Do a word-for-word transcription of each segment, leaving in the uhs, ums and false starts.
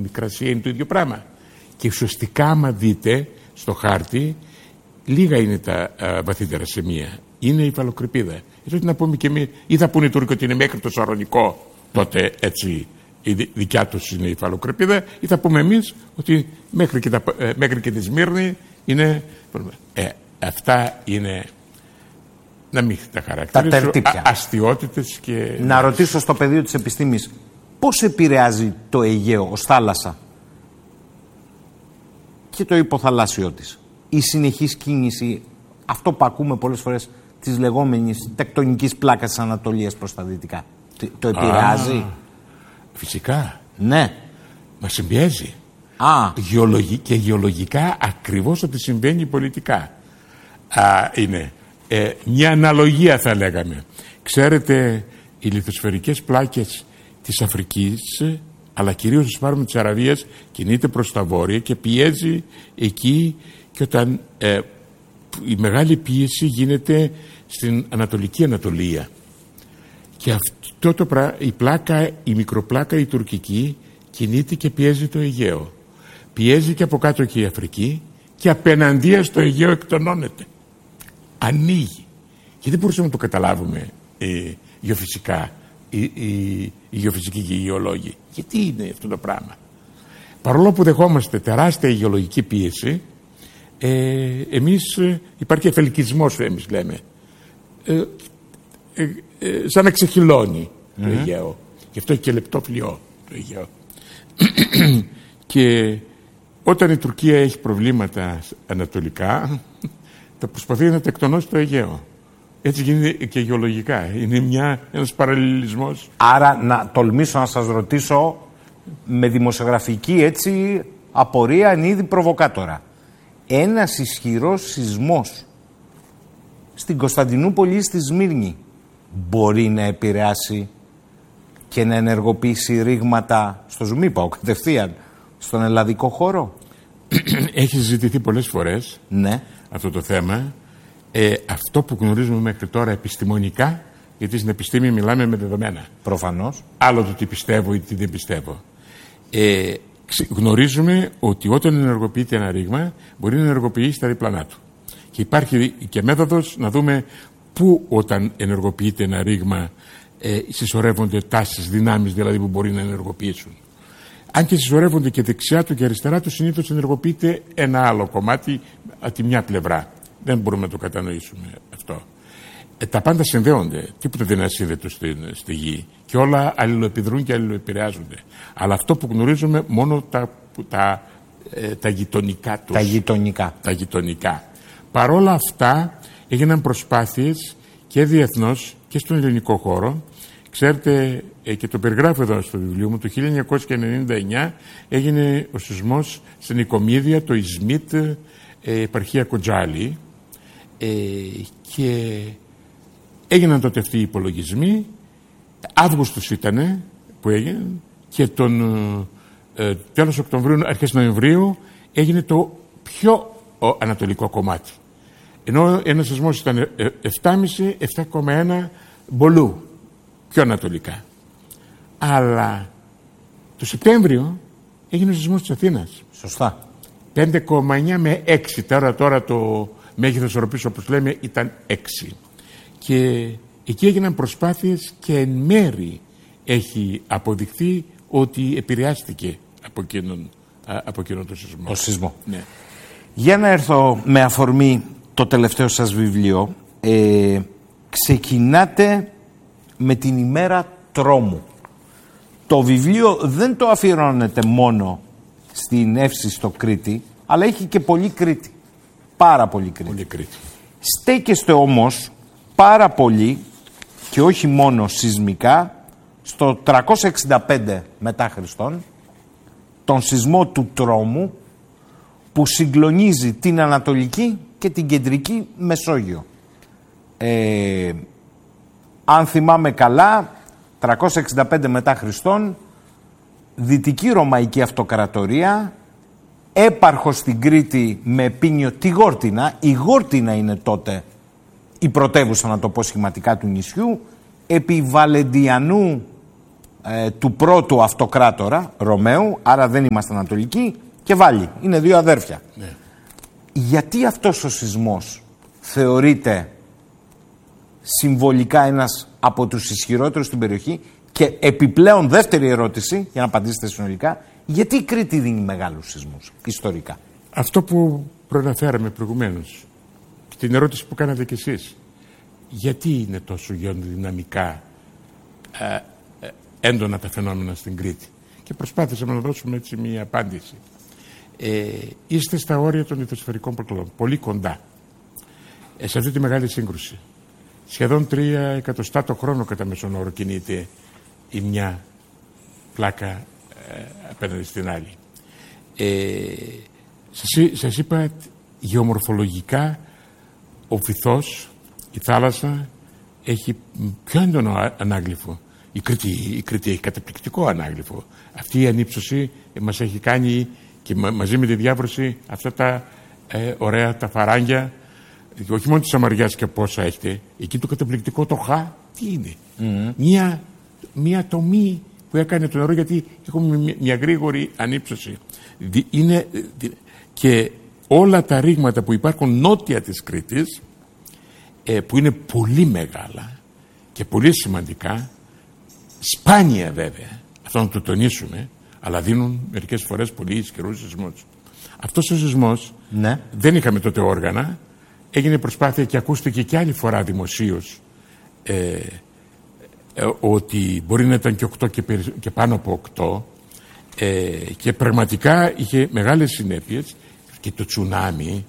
Μικρασία είναι το ίδιο πράγμα. Και ουσιαστικά, άμα δείτε στο χάρτη, λίγα είναι τα α, βαθύτερα σημεία. Είναι η υφαλοκρηπίδα. Έτσι να πούμε και εμείς, ή θα πούνε οι Τούρκοι ότι είναι μέχρι το Σαρονικό, τότε έτσι η δικιά τους είναι η υφαλοκρηπίδα, ή θα πούμε εμείς ότι μέχρι και, τα, ε, μέχρι και τη Σμύρνη είναι. Ε, αυτά είναι. Να μην τα χαρακτηρίσω. Τα αστιότητες και. Να ρωτήσω στο πεδίο της επιστήμης, πώς επηρεάζει το Αιγαίο ως θάλασσα και το υποθαλάσσιό της, η συνεχής κίνηση, αυτό που ακούμε πολλές φορές, της λεγόμενης τεκτονικής πλάκας της Ανατολίας προς τα δυτικά, το επηρεάζει? Α, φυσικά. Ναι. Μα συμπιέζει. Α. Γεωλογι... Και γεωλογικά ακριβώς ότι συμβαίνει πολιτικά. Α, είναι ε, μια αναλογία, θα λέγαμε. Ξέρετε, οι λιθοσφαιρικές πλάκες της Αφρικής, αλλά κυρίως της πάρουμε της Αραβίας, κινείται προς τα βόρεια και πιέζει εκεί, και όταν ε, η μεγάλη πίεση γίνεται στην Ανατολική Ανατολία. Και αυτό το πρα... η πλάκα, η μικροπλάκα, η τουρκική, κινείται και πιέζει το Αιγαίο. Πιέζει και από κάτω και η Αφρική, και απέναντία στο Αιγαίο εκτονώνεται. Ανοίγει. Και δεν μπορούσαμε να το καταλάβουμε ε, γεωφυσικά, οι, οι, οι γεωφυσικοί και οι γεωλόγοι. Γιατί είναι αυτό το πράγμα? Παρόλο που δεχόμαστε τεράστια γεωλογική πίεση, ε, εμείς ε, υπάρχει εφελκισμός, εμείς λέμε. Ε, ε, ε, σαν να ξεχυλώνει mm-hmm. το Αιγαίο. Γι' αυτό έχει και λεπτό φλοιό το Αιγαίο. Και όταν η Τουρκία έχει προβλήματα ανατολικά, θα προσπαθεί να τεκτονώσει το Αιγαίο. Έτσι γίνεται και γεωλογικά. Είναι μια, ένας παραλληλισμός. Άρα να τολμήσω να σας ρωτήσω με δημοσιογραφική έτσι απορία, εν είδη προβοκάτορα. Ένας ισχυρός σεισμός στην Κωνσταντινούπολη ή στη Σμύρνη μπορεί να επηρεάσει και να ενεργοποιήσει ρήγματα στο Ζουμίπαο κατευθείαν στον ελλαδικό χώρο? Έχει συζητηθεί πολλές φορές ναι. αυτό το θέμα. Ε, αυτό που γνωρίζουμε μέχρι τώρα επιστημονικά, γιατί στην επιστήμη μιλάμε με δεδομένα. Προφανώς. Άλλο το τι πιστεύω ή τι δεν πιστεύω. Ε, γνωρίζουμε ότι όταν ενεργοποιείται ένα ρήγμα, μπορεί να ενεργοποιήσει τα διπλανά του. Και υπάρχει και μέθοδος να δούμε πού, όταν ενεργοποιείται ένα ρήγμα, ε, συσσωρεύονται τάσεις, δυνάμεις δηλαδή που μπορεί να ενεργοποιήσουν. Αν και συσσωρεύονται και δεξιά του και αριστερά του, συνήθως ενεργοποιείται ένα άλλο κομμάτι από τη μια πλευρά. Δεν μπορούμε να το κατανοήσουμε αυτό. Ε, τα πάντα συνδέονται. Τίποτα δεν είναι ασύνδετο στη, στη γη. Και όλα αλληλοεπιδρούν και αλληλοεπηρεάζονται. Αλλά αυτό που γνωρίζουμε μόνο τα, τα, ε, τα γειτονικά τους. Τα γειτονικά. Τα γειτονικά. Παρόλα αυτά έγιναν προσπάθειες και διεθνώς και στον ελληνικό χώρο. Ξέρετε, ε, και το περιγράφω εδώ στο βιβλίο μου, το χίλια εννιακόσια ενενήντα εννιά έγινε ο σεισμός στην Οικομίδια, το Ισμίτ, ε, επαρχία Κοντζάλη, ε, και έγιναν τότε αυτοί οι υπολογισμοί. Αύγουστος ήτανε που έγινε, και τον ε, τέλος Οκτωβρίου, αρχές Νοεμβρίου έγινε το πιο ο, ανατολικό κομμάτι. Ενώ ένας σεισμός ήταν επτά κόμμα πέντε επτά κόμμα ένα Μπολού, πιο ανατολικά. Αλλά το Σεπτέμβριο έγινε ο σεισμός της Αθήνας. Σωστά. πέντε κόμμα εννιά με έξι. Τώρα, τώρα το μέγεθος οροπής, όπως λέμε, ήταν έξι. Και εκεί έγιναν προσπάθειες και εν μέρη έχει αποδειχθεί ότι επηρεάστηκε από εκείνον, από εκείνον το σεισμό. Το σεισμό. Ναι. Για να έρθω με αφορμή το τελευταίο σας βιβλίο. Ε, ξεκινάτε με την ημέρα τρόμου. Το βιβλίο δεν το αφιερώνεται μόνο στην Εύση στο Κρήτη, αλλά έχει και πολύ Κρήτη. Πάρα πολύ Κρήτη. Πολύ Κρήτη. Στέκεστε όμως πάρα πολύ και όχι μόνο σεισμικά στο τριακόσια εξήντα πέντε μετά Χριστόν, τον σεισμό του τρόμου που συγκλονίζει την Ανατολική και την Κεντρική Μεσόγειο. Ε, αν θυμάμαι καλά, τριακόσια εξήντα πέντε μετά Χριστόν, Δυτική Ρωμαϊκή Αυτοκρατορία, έπαρχος στην Κρήτη με επίνιο τη Γόρτινα. Η Γόρτινα είναι τότε η πρωτεύουσα, να το πω σχηματικά, του νησιού. Επί Βαλεντιανού ε, του πρώτου αυτοκράτορα Ρωμαίου, άρα δεν είμαστε ανατολικοί, και βάλει. Είναι δύο αδέρφια. Ναι. Γιατί αυτός ο σεισμός θεωρείται συμβολικά ένας από τους ισχυρότερους στην περιοχή? Και επιπλέον δεύτερη ερώτηση, για να απαντήσετε συνολικά, γιατί η Κρήτη δίνει μεγάλους σεισμούς ιστορικά? Αυτό που προαναφέραμε προηγουμένως, και την ερώτηση που κάνατε κι εσείς, γιατί είναι τόσο γεωδυναμικά ε, ε, έντονα τα φαινόμενα στην Κρήτη? Και προσπάθησαμε να δώσουμε έτσι μια απάντηση. Ε, είστε στα όρια των λιθοσφαιρικών προκλών, πολύ κοντά, ε, σε αυτή τη μεγάλη σύγκρουση. Σχεδόν τρία εκατοστά το χρόνο κατά μέσον όρο κινείται η μια πλάκα ε, απέναντι στην άλλη. Ε, σας, σας είπα, γεωμορφολογικά ο βυθός, η θάλασσα, έχει πιο έντονο ανάγλυφο. Η Κρήτη, η Κρήτη έχει καταπληκτικό ανάγλυφο. Αυτή η ανύψωση μας έχει κάνει, και μαζί με τη διάβρωση, αυτά τα ε, ωραία τα φαράγγια, όχι μόνο της Σαμαριάς και πόσα έχετε, εκεί το καταπληκτικό το χα, τι είναι? Mm-hmm. Μια, μια τομή που έκανε το νερό, γιατί έχουμε μια, μια γρήγορη ανύψωση. Είναι, και όλα τα ρήγματα που υπάρχουν νότια της Κρήτης, ε, που είναι πολύ μεγάλα και πολύ σημαντικά, σπάνια βέβαια, αυτό να το τονίσουμε, αλλά δίνουν μερικές φορές πολύ ισχυρούς σεισμούς. Αυτός ο σεισμός, ναι, δεν είχαμε τότε όργανα, έγινε προσπάθεια και ακούστηκε και άλλη φορά δημοσίως ε, ε, ότι μπορεί να ήταν και οκτώ και, περι, και πάνω από οκτώ, ε, και πραγματικά είχε μεγάλες συνέπειες. Και το τσουνάμι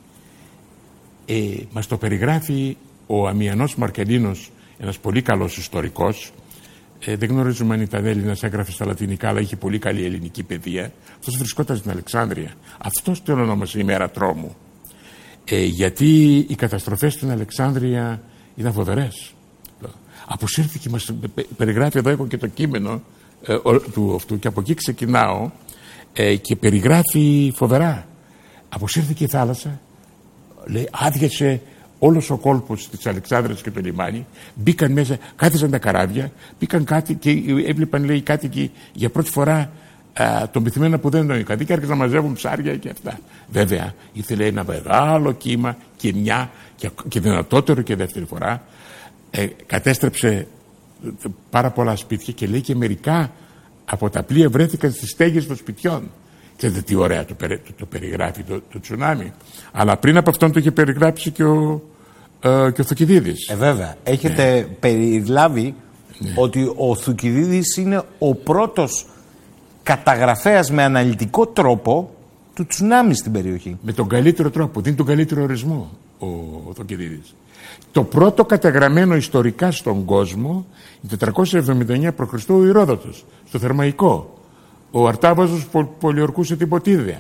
ε, μας το περιγράφει ο Αμιανός Μαρκελίνος, ένας πολύ καλός ιστορικός. Ε, δεν γνωρίζουμε αν ήταν Έλληνας, έγραφε στα λατινικά, αλλά είχε πολύ καλή ελληνική παιδεία. Αυτός βρισκόταν στην Αλεξάνδρεια. Αυτός τον ονόμασε ημέρα τρόμου. Ε, γιατί οι καταστροφές στην Αλεξάνδρεια ήταν φοβερές. Αποσύρθηκε, μας περιγράφει, εδώ έχω και το κείμενο ε, ο, του αυτού, και από εκεί ξεκινάω, ε, και περιγράφει φοβερά. Αποσύρθηκε η θάλασσα, λέει, άδειασε όλος ο κόλπος της Αλεξάνδρειας και το λιμάνι, μπήκαν μέσα, κάθισαν τα καράβια, μπήκαν κάτι και έβλεπαν, λέει, κάτοικοι για πρώτη φορά α, τον πυθμένα που δεν τον είχαν δει, και άρχισαν να μαζεύουν ψάρια και αυτά. Βέβαια, ήθελε ένα μεγάλο κύμα και μια και, και δυνατότερο και δεύτερη φορά. Ε, κατέστρεψε πάρα πολλά σπίτια, και λέει και μερικά από τα πλοία βρέθηκαν στις στέγες των σπιτιών. Ξέρετε τι ωραία το, περι, το, το περιγράφει το, το τσουνάμι. Αλλά πριν από αυτόν το είχε περιγράψει και ο, ε, και ο Θουκυδίδης. Ε, βέβαια. Έχετε ναι. περιλάβει ναι. ότι ο Θουκυδίδης είναι ο πρώτος καταγραφέας με αναλυτικό τρόπο του τσουνάμι στην περιοχή. Με τον καλύτερο τρόπο, δίνει τον καλύτερο ορισμό ο, ο Θουκυδίδης. Το πρώτο καταγραμμένο ιστορικά στον κόσμο, τετρακόσια εβδομήντα εννιά προ Χριστού, ο Ηρόδοτος, στο Θερμαϊκό. Ο Αρτάβαζος πολιορκούσε την Ποτίδια.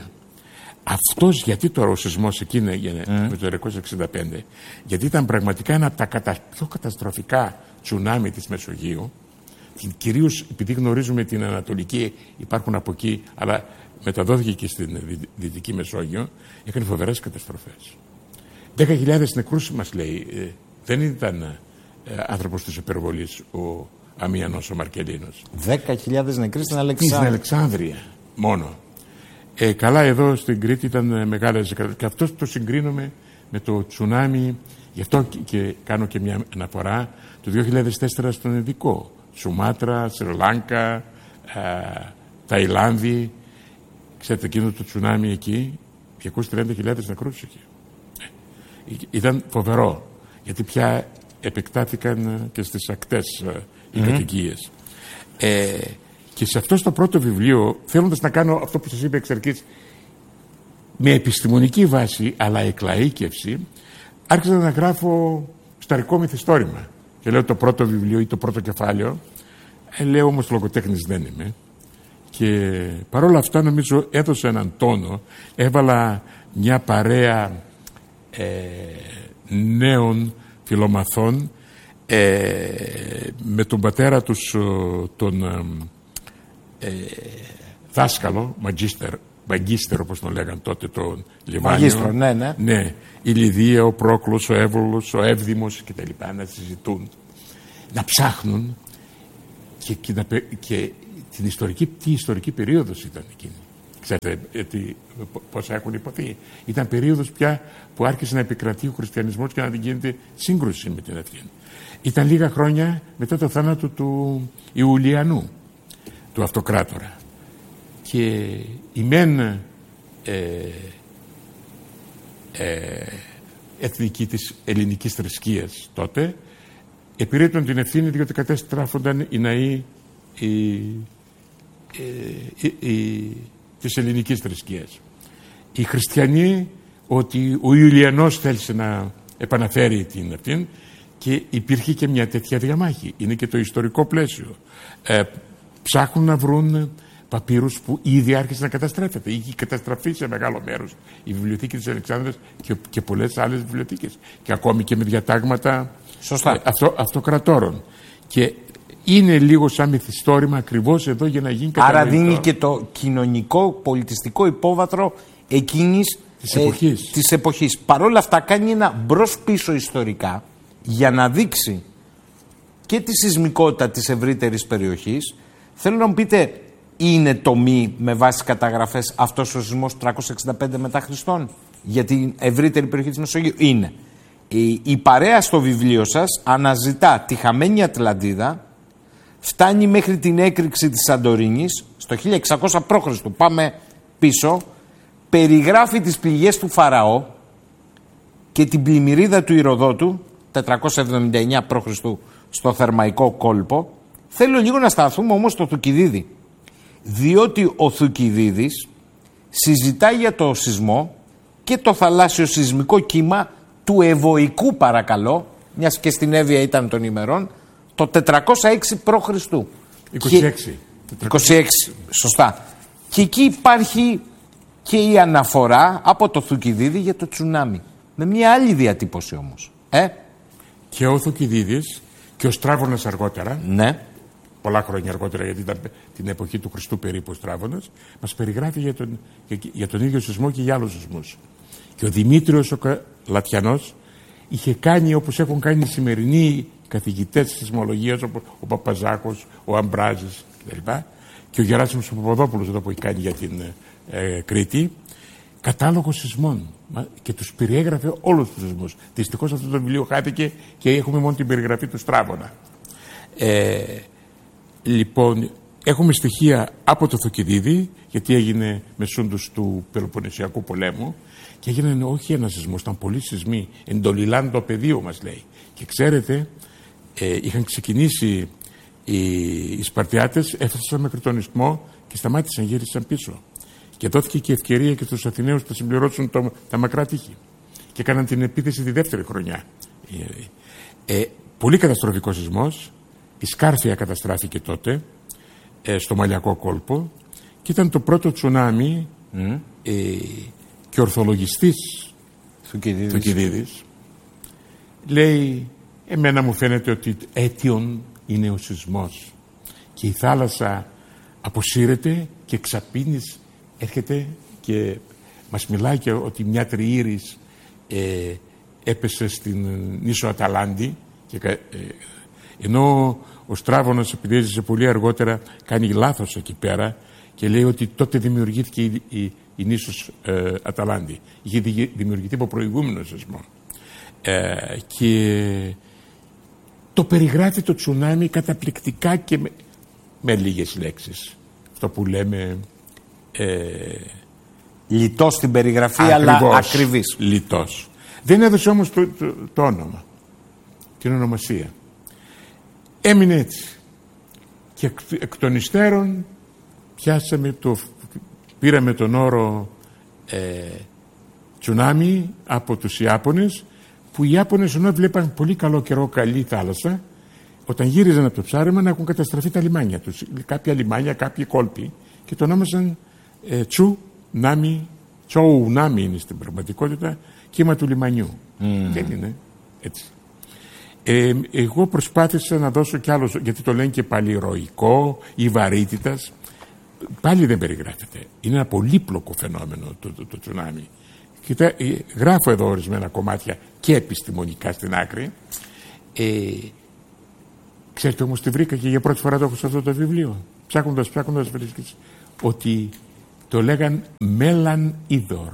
Αυτός, γιατί τώρα ο σεισμός εκείνο έγινε mm. με το τετρακόσια εξήντα πέντε, γιατί ήταν πραγματικά ένα από τα κατα... πιο καταστροφικά τσουνάμι της Μεσογείου, κυρίως επειδή γνωρίζουμε την Ανατολική, υπάρχουν από εκεί, αλλά μεταδόθηκε και στην Δυτική Μεσόγειο, έκανε φοβερές καταστροφές. Δέκα χιλιάδες νεκρούς μας λέει, ε, δεν ήταν ε, άνθρωπος της υπερβολής ο Αμιανός ο Μαρκελίνος. Δέκα χιλιάδες νεκροί στην Αλεξάνδρεια. Στην Αλεξάνδρεια μόνο. Ε, καλά, εδώ στην Κρήτη ήταν μεγάλες. Και αυτό το συγκρίνουμε με το τσουνάμι. Γι' αυτό και, και κάνω και μια αναφορά το δύο χιλιάδες τέσσερα στον Ειδικό. Σουμάτρα, Σρι Λάνκα, Ταϊλάνδη. Ξέρετε, εκείνο το τσουνάμι εκεί, διακόσιες τριάντα χιλιάδες νεκρούς εκεί. Ε, ήταν φοβερό. Γιατί πια επεκτάθηκαν και στις ακτές οι mm-hmm. κατοικίες. Ε, και σε αυτό το πρώτο βιβλίο, θέλοντας να κάνω αυτό που σας είπα εξ αρχής, με επιστημονική βάση αλλά εκλαΐκευση, άρχισα να γράφω σταρικό μυθιστόρημα. Και λέω το πρώτο βιβλίο ή το πρώτο κεφάλαιο, ε, λέω όμως λογοτέχνης δεν είμαι. Και παρόλα αυτά νομίζω έδωσα έναν τόνο, έβαλα μια παρέα ε, νέων φιλομαθών, Ε, με τον πατέρα τους τον ε, δάσκαλο, μαγίστερ, μαγίστερ όπως τον λέγαν τότε, τον Λιβάνιο. Μαγίστρο, ναι, ναι. Ναι, η Λιδία, ο Πρόκλος, ο Εύβολος, ο Εύδημος κτλ. Να συζητούν, να ψάχνουν και, και, και την ιστορική, τι ιστορική περίοδος ήταν εκείνη. Ξέρετε τι, πώς έχουν υποθεί. Ήταν περίοδος πια που άρχισε να επικρατεί ο χριστιανισμός και να γίνεται σύγκρουση με την Αθήνα. Ήταν λίγα χρόνια μετά το θάνατο του Ιουλιανού, του αυτοκράτορα. Και η μεν ε, ε, εθνική της ελληνικής θρησκείας τότε επιρρύπτουν την ευθύνη διότι κατέστραφονταν οι ναοί οι, οι, οι, της ελληνικής θρησκείας. Οι χριστιανοί ότι ο Ιουλιανός θέλησε να επαναφέρει την αυτήν και υπήρχε και μια τέτοια διαμάχη. Είναι και το ιστορικό πλαίσιο. Ε, ψάχνουν να βρουν παπύρους που ήδη άρχισε να καταστρέφεται. Είχε καταστραφεί σε μεγάλο μέρος η βιβλιοθήκη της Αλεξάνδρειας και, και πολλές άλλες βιβλιοθήκες. Και ακόμη και με διατάγματα ε, αυτο, αυτοκρατόρων. Και είναι λίγο σαν μυθιστόρημα ακριβώς εδώ για να γίνει κατανοητό. Άρα δίνει και το κοινωνικό, πολιτιστικό υπόβαθρο εκείνης της εποχής. Ε, της εποχής. Παρ' όλα αυτά κάνει ένα μπρος-πίσω ιστορικά για να δείξει και τη σεισμικότητα της ευρύτερης περιοχής. Θέλω να μου πείτε, είναι τομή με βάση καταγραφές αυτός ο σεισμός τριακόσια εξήντα πέντε μετά Χριστόν για την ευρύτερη περιοχή της Μεσογείου? Είναι. Η, η παρέα στο βιβλίο σας αναζητά τη χαμένη Ατλαντίδα, φτάνει μέχρι την έκρηξη της Σαντορίνης στο χίλια εξακόσια π.Χ. Πάμε πίσω, περιγράφει τις πληγές του Φαραώ και την πλημμυρίδα του Ηροδότου τετρακόσια εβδομήντα εννιά π.Χ. στο Θερμαϊκό κόλπο. Θέλω λίγο να σταθούμε όμως στο Θουκυδίδη, διότι ο Θουκυδίδης συζητάει για το σεισμό και το θαλάσσιο σεισμικό κύμα του Ευωικού, παρακαλώ, μιας και στην Εύβοια ήταν των ημερών, το τετρακόσια έξι π.Χ. είκοσι έξι. Και... είκοσι έξι, σωστά. Και εκεί υπάρχει και η αναφορά από το Θουκυδίδη για το τσουνάμι. Με μια άλλη διατύπωση όμως. Ε? Και ο Θουκυδίδης και ο Στράβωνας αργότερα, ναι, πολλά χρόνια αργότερα, γιατί ήταν την εποχή του Χριστού περίπου ο Στράβωνας, μας περιγράφει για τον, για, για τον ίδιο σεισμό και για άλλους σεισμούς. Και ο Δημήτριος ο Λατιανός είχε κάνει όπως έχουν κάνει οι σημερινοί καθηγητές της σεισμολογίας, όπως ο Παπαζάκος, ο Αμπράζης κτλ. Και ο Γεράσιμος ο Παπαδόπουλος εδώ που έχει κάνει για την ε, Κρήτη, κατάλογο σεισμών. Και τους περιέγραφε όλους τους σεισμούς. Δυστυχώς αυτό το βιβλίο χάθηκε και έχουμε μόνο την περιγραφή του Στράβωνα. Ε, λοιπόν, έχουμε στοιχεία από το Θουκυδίδη, γιατί έγινε μεσούντος του Πελοποννησιακού πολέμου, και έγινε όχι ένα σεισμό, ήταν πολλοί σεισμοί. Εντολιλάν το πεδίο, μας λέει. Και ξέρετε, ε, είχαν ξεκινήσει οι, οι Σπαρτιάτες, έφτασαν μέχρι τον Ισθμό και σταμάτησαν, γύρισαν πίσω. Και δόθηκε και ευκαιρία και στους Αθηναίους να συμπληρώσουν το, τα μακρά τείχη. Και έκαναν την επίθεση τη δεύτερη χρονιά. Ε, ε, πολύ καταστροφικός σεισμός. Η Σκάρθια καταστράφηκε τότε, ε, στο Μαλιακό κόλπο, και ήταν το πρώτο τσουνάμι. Mm. Ε, και ο ορθολογιστής Θουκυδίδης λέει, εμένα μου φαίνεται ότι αίτιον είναι ο σεισμός και η θάλασσα αποσύρεται και εξαπίνης έρχεται και μας μιλάει και ότι μια τριήρης ε, έπεσε στην νήσο Αταλάντη και, ε, ενώ ο Στράβωνας, επειδή έζησε πολύ αργότερα, κάνει λάθος εκεί πέρα και λέει ότι τότε δημιουργήθηκε η, η, η νήσος ε, Αταλάντη. Είχε δημιουργηθεί από προηγούμενο σεισμό. Ε, και το περιγράφει το τσουνάμι καταπληκτικά και με, με λίγες λέξεις. Αυτό που λέμε... Ε, λιτός στην περιγραφή, ακριβώς, αλλά ακριβής. Λιτός. Δεν έδωσε όμως το, το, το όνομα, την ονομασία. Έμεινε έτσι. Και εκ, εκ των υστέρων πιάσαμε το, πήραμε τον όρο ε, τσουνάμι από τους Ιάπωνες, που οι Ιάπωνες ενώ βλέπαν πολύ καλό καιρό, καλή θάλασσα, όταν γύριζαν από το ψάρεμα να έχουν καταστραφεί τα λιμάνια τους. Κάποια λιμάνια, κάποιοι κόλποι, και το ονόμασαν ε, τσουνάμι, τσοουνάμι είναι στην πραγματικότητα, κύμα του λιμανιού. Mm. Δεν είναι έτσι. Ε, εγώ προσπάθησα να δώσω κι άλλο, γιατί το λένε και πάλι ηρωικό ή βαρύτητας. Πάλι δεν περιγράφεται. Είναι ένα πολύπλοκο φαινόμενο το, το, το τσουνάμι. Κοιτά, γράφω εδώ ορισμένα κομμάτια και επιστημονικά στην άκρη. Ε, Ξέρετε όμως τι βρήκα και για πρώτη φορά το έχω σε αυτό το βιβλίο. Ψάχνοντας, ψάχνοντας βρίσκεις ότι το λέγαν Μέλλαν Είδωρ.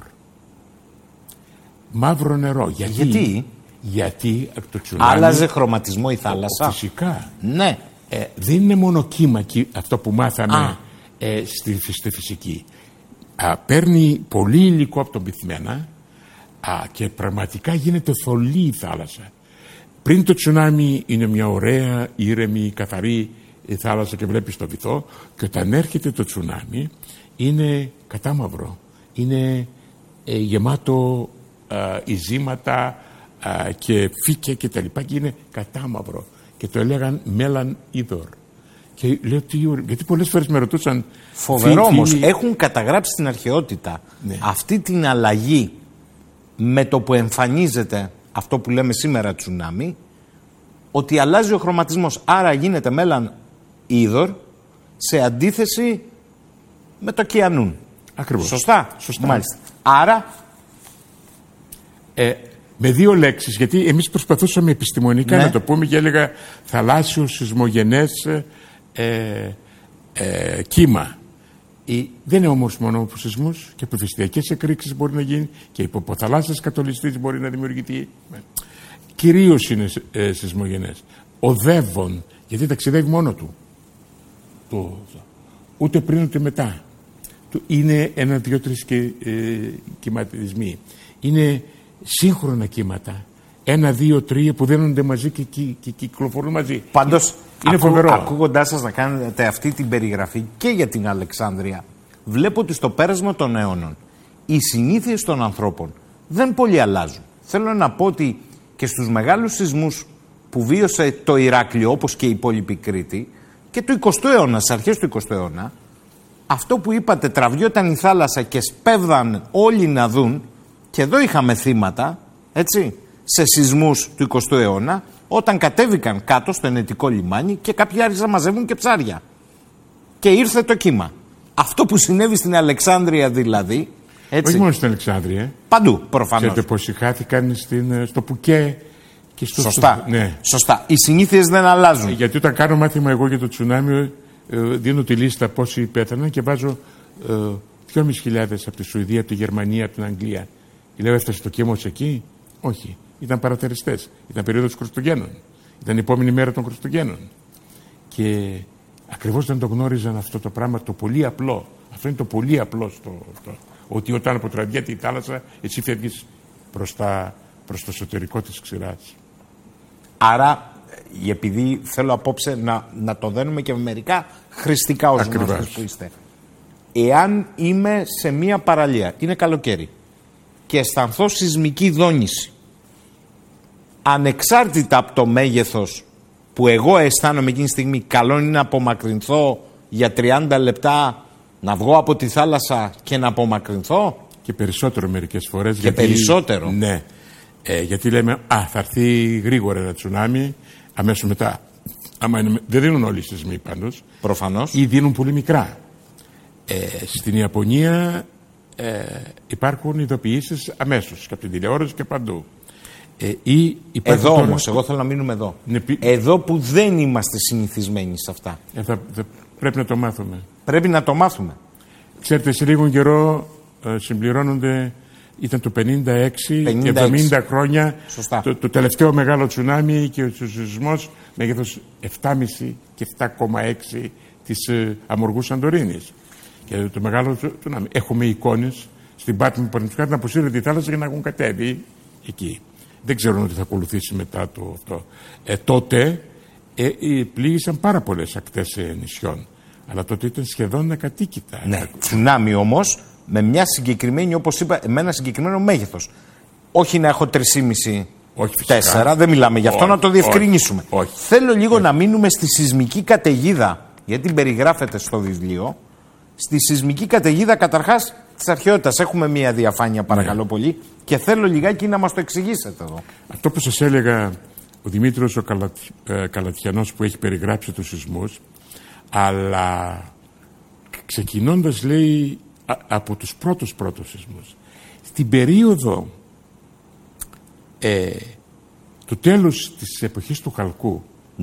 Μαύρο νερό. Γιατί? Γιατί, Γιατί το τσουνάμι... Άλλαζε χρωματισμό η θάλασσα. Φυσικά. Ναι. Ε, δεν είναι μόνο κύμα αυτό που μάθαμε ε, στη, στη φυσική. Α, παίρνει πολύ υλικό από τον πυθμένα α, και πραγματικά γίνεται θολή η θάλασσα. Πριν το τσουνάμι είναι μια ωραία, ήρεμη, καθαρή η θάλασσα και βλέπεις το βυθό, και όταν έρχεται το τσουνάμι είναι κατάμαυρο. Είναι ε, γεμάτο α, ειζήματα α, και φύκια και τα λοιπά και είναι κατάμαυρο. Και το έλεγαν Μέλλαν Είδωρ. Και λέω τι, γιατί πολλές φορές με ρωτούσαν. Φοβερό όμως, έχουν καταγράψει στην αρχαιότητα ναι. αυτή την αλλαγή με το που εμφανίζεται αυτό που λέμε σήμερα τσουνάμι, ότι αλλάζει ο χρωματισμός. Άρα γίνεται Μέλλαν Είδωρ σε αντίθεση με το Κιανούν. Ακριβώς. Σωστά. Σωστά. Μάλιστα. Άρα ε, με δύο λέξεις, γιατί εμείς προσπαθούσαμε επιστημονικά ναι. να το πούμε και έλεγα θαλάσσιο σεισμογενές ε, ε, κύμα. Η, δεν είναι όμως μόνο από σεισμούς, και από φυσικές εκρήξεις μπορεί να γίνει και υπό θαλάσσιας κατολιστής μπορεί να δημιουργηθεί. Κυρίως είναι ε, σεισμογενές. Οδεύων, γιατί ταξιδεύει μόνο του. Το, ούτε πριν ούτε μετά. Είναι ένα, δύο, τρεις και, ε, κυματισμοί. Είναι σύγχρονα κύματα. Ένα, δύο, τρία που δένονται μαζί και, και, και κυκλοφορούν μαζί. Πάντως, είναι ακού, φοβερό. Ακούγοντάς σας να κάνετε αυτή την περιγραφή και για την Αλεξάνδρεια, βλέπω ότι στο πέρασμα των αιώνων οι συνήθειες των ανθρώπων δεν πολύ αλλάζουν. Θέλω να πω ότι και στους μεγάλους σεισμούς που βίωσε το Ηράκλειο, όπως και η υπόλοιπη Κρήτη, και του εικοστού αιώνα, στις αρχές του εικοστού αιώνα, αυτό που είπατε, τραβιόταν η θάλασσα και σπέβδαν όλοι να δουν, και εδώ είχαμε θύματα, έτσι, σε σεισμούς του εικοστού αιώνα, όταν κατέβηκαν κάτω στο Ενετικό λιμάνι και κάποιοι άρχισαν να μαζεύουν και ψάρια. Και ήρθε το κύμα. Αυτό που συνέβη στην Αλεξάνδρεια δηλαδή, έτσι. Όχι μόνο στην Αλεξάνδρεια. Παντού, προφανώς. Ξέρετε πως χάθηκαν στην, στο Πουκέ και στο... Σωστά. Ναι. Σωστά. Οι συνήθειες δεν αλλάζουν. Γιατί όταν κάνω μάθημα εγώ για το τσουνάμι, ε, δίνω τη λίστα πόσοι πέθαναν και βάζω ε, δυόμισι χιλιάδες από τη Σουηδία, από τη Γερμανία, από την Αγγλία. Λέω, έφτασε το κύμα εκεί? Όχι. Ήταν παραθεριστές. Ήταν περίοδος Χριστουγέννων. Ήταν η επόμενη μέρα των Χριστουγέννων. Και ακριβώς δεν το γνώριζαν αυτό το πράγμα, το πολύ απλό. Αυτό είναι το πολύ απλό στο, το, ότι όταν αποτραβιέται η θάλασσα, εσύ φεύγεις προς, τα, προς το εσωτερικό της ξηράς. Άρα, επειδή θέλω απόψε να, να το δένουμε και με μερικά χρηστικά ως γνώστες που είστε. Εάν είμαι σε μία παραλία, είναι καλοκαίρι, και αισθανθώ σεισμική δόνηση, ανεξάρτητα από το μέγεθος που εγώ αισθάνομαι εκείνη τη στιγμή, καλό είναι να απομακρυνθώ για τριάντα λεπτά, να βγω από τη θάλασσα και να απομακρυνθώ. Και περισσότερο μερικές φορές. Και γιατί, περισσότερο. Ναι. Ε, γιατί λέμε, α, θα έρθει γρήγορα ένα τσουνάμι, αμέσως μετά. Άμα είναι, δεν δίνουν όλοι οι σεισμοί πάντως. Προφανώς. Ή δίνουν πολύ μικρά. Ε, στην Ιαπωνία ε, υπάρχουν ειδοποιήσεις αμέσως και από την τηλεόραση και παντού. Ε, ή εδώ τώρα... όμως, εγώ θέλω να μείνουμε εδώ. Ναι, πι... Εδώ που δεν είμαστε συνηθισμένοι σε αυτά. Ε, θα, θα, πρέπει να το μάθουμε. Πρέπει να το μάθουμε. Ξέρετε, σε λίγο καιρό ε, συμπληρώνονται, ήταν το πενήντα έξι, πενήντα έξι. εβδομήντα χρόνια, το, το τελευταίο μεγάλο τσουνάμι και ο σεισμός μέγεθος επτά κόμμα πέντε και επτά κόμμα έξι της ε, αμοργού Σαντορίνης. Και το μεγάλο τσουνάμι. Έχουμε εικόνες στην Πάτμη που να αποσύρεται η θάλασσα για να έχουν κατέβει εκεί. Δεν ξέρουν ότι θα ακολουθήσει μετά το αυτό. Ε, τότε ε, πλήγησαν πάρα πολλές ακτές ε, νησιών. Αλλά τότε ήταν σχεδόν ακατοίκητα. Ναι. Τσουνάμι όμως με μια συγκεκριμένη, όπως είπα, με ένα συγκεκριμένο μέγεθος. Όχι να έχω τρία κόμμα πέντε, τέσσερα, δεν μιλάμε γι' αυτό, όχι, να το διευκρινίσουμε. Όχι, όχι, Θέλω λίγο όχι. να μείνουμε στη σεισμική καταιγίδα, γιατί την περιγράφεται στο βιβλίο. Στη σεισμική καταιγίδα, καταρχάς, της αρχαιότητας. Έχουμε μία διαφάνεια, παρακαλώ ναι. πολύ, και θέλω λιγάκι να μας το εξηγήσετε εδώ. Αυτό που σας έλεγα, ο Δημήτριος ο Καλατι... ε, Καλατιανός που έχει περιγράψει τους σεισμούς, αλλά ξεκινώντας, λέει, α, από τους πρώτους πρώτους σεισμούς. Στην περίοδο ε, του τέλους της εποχής του Χαλκού, ναι.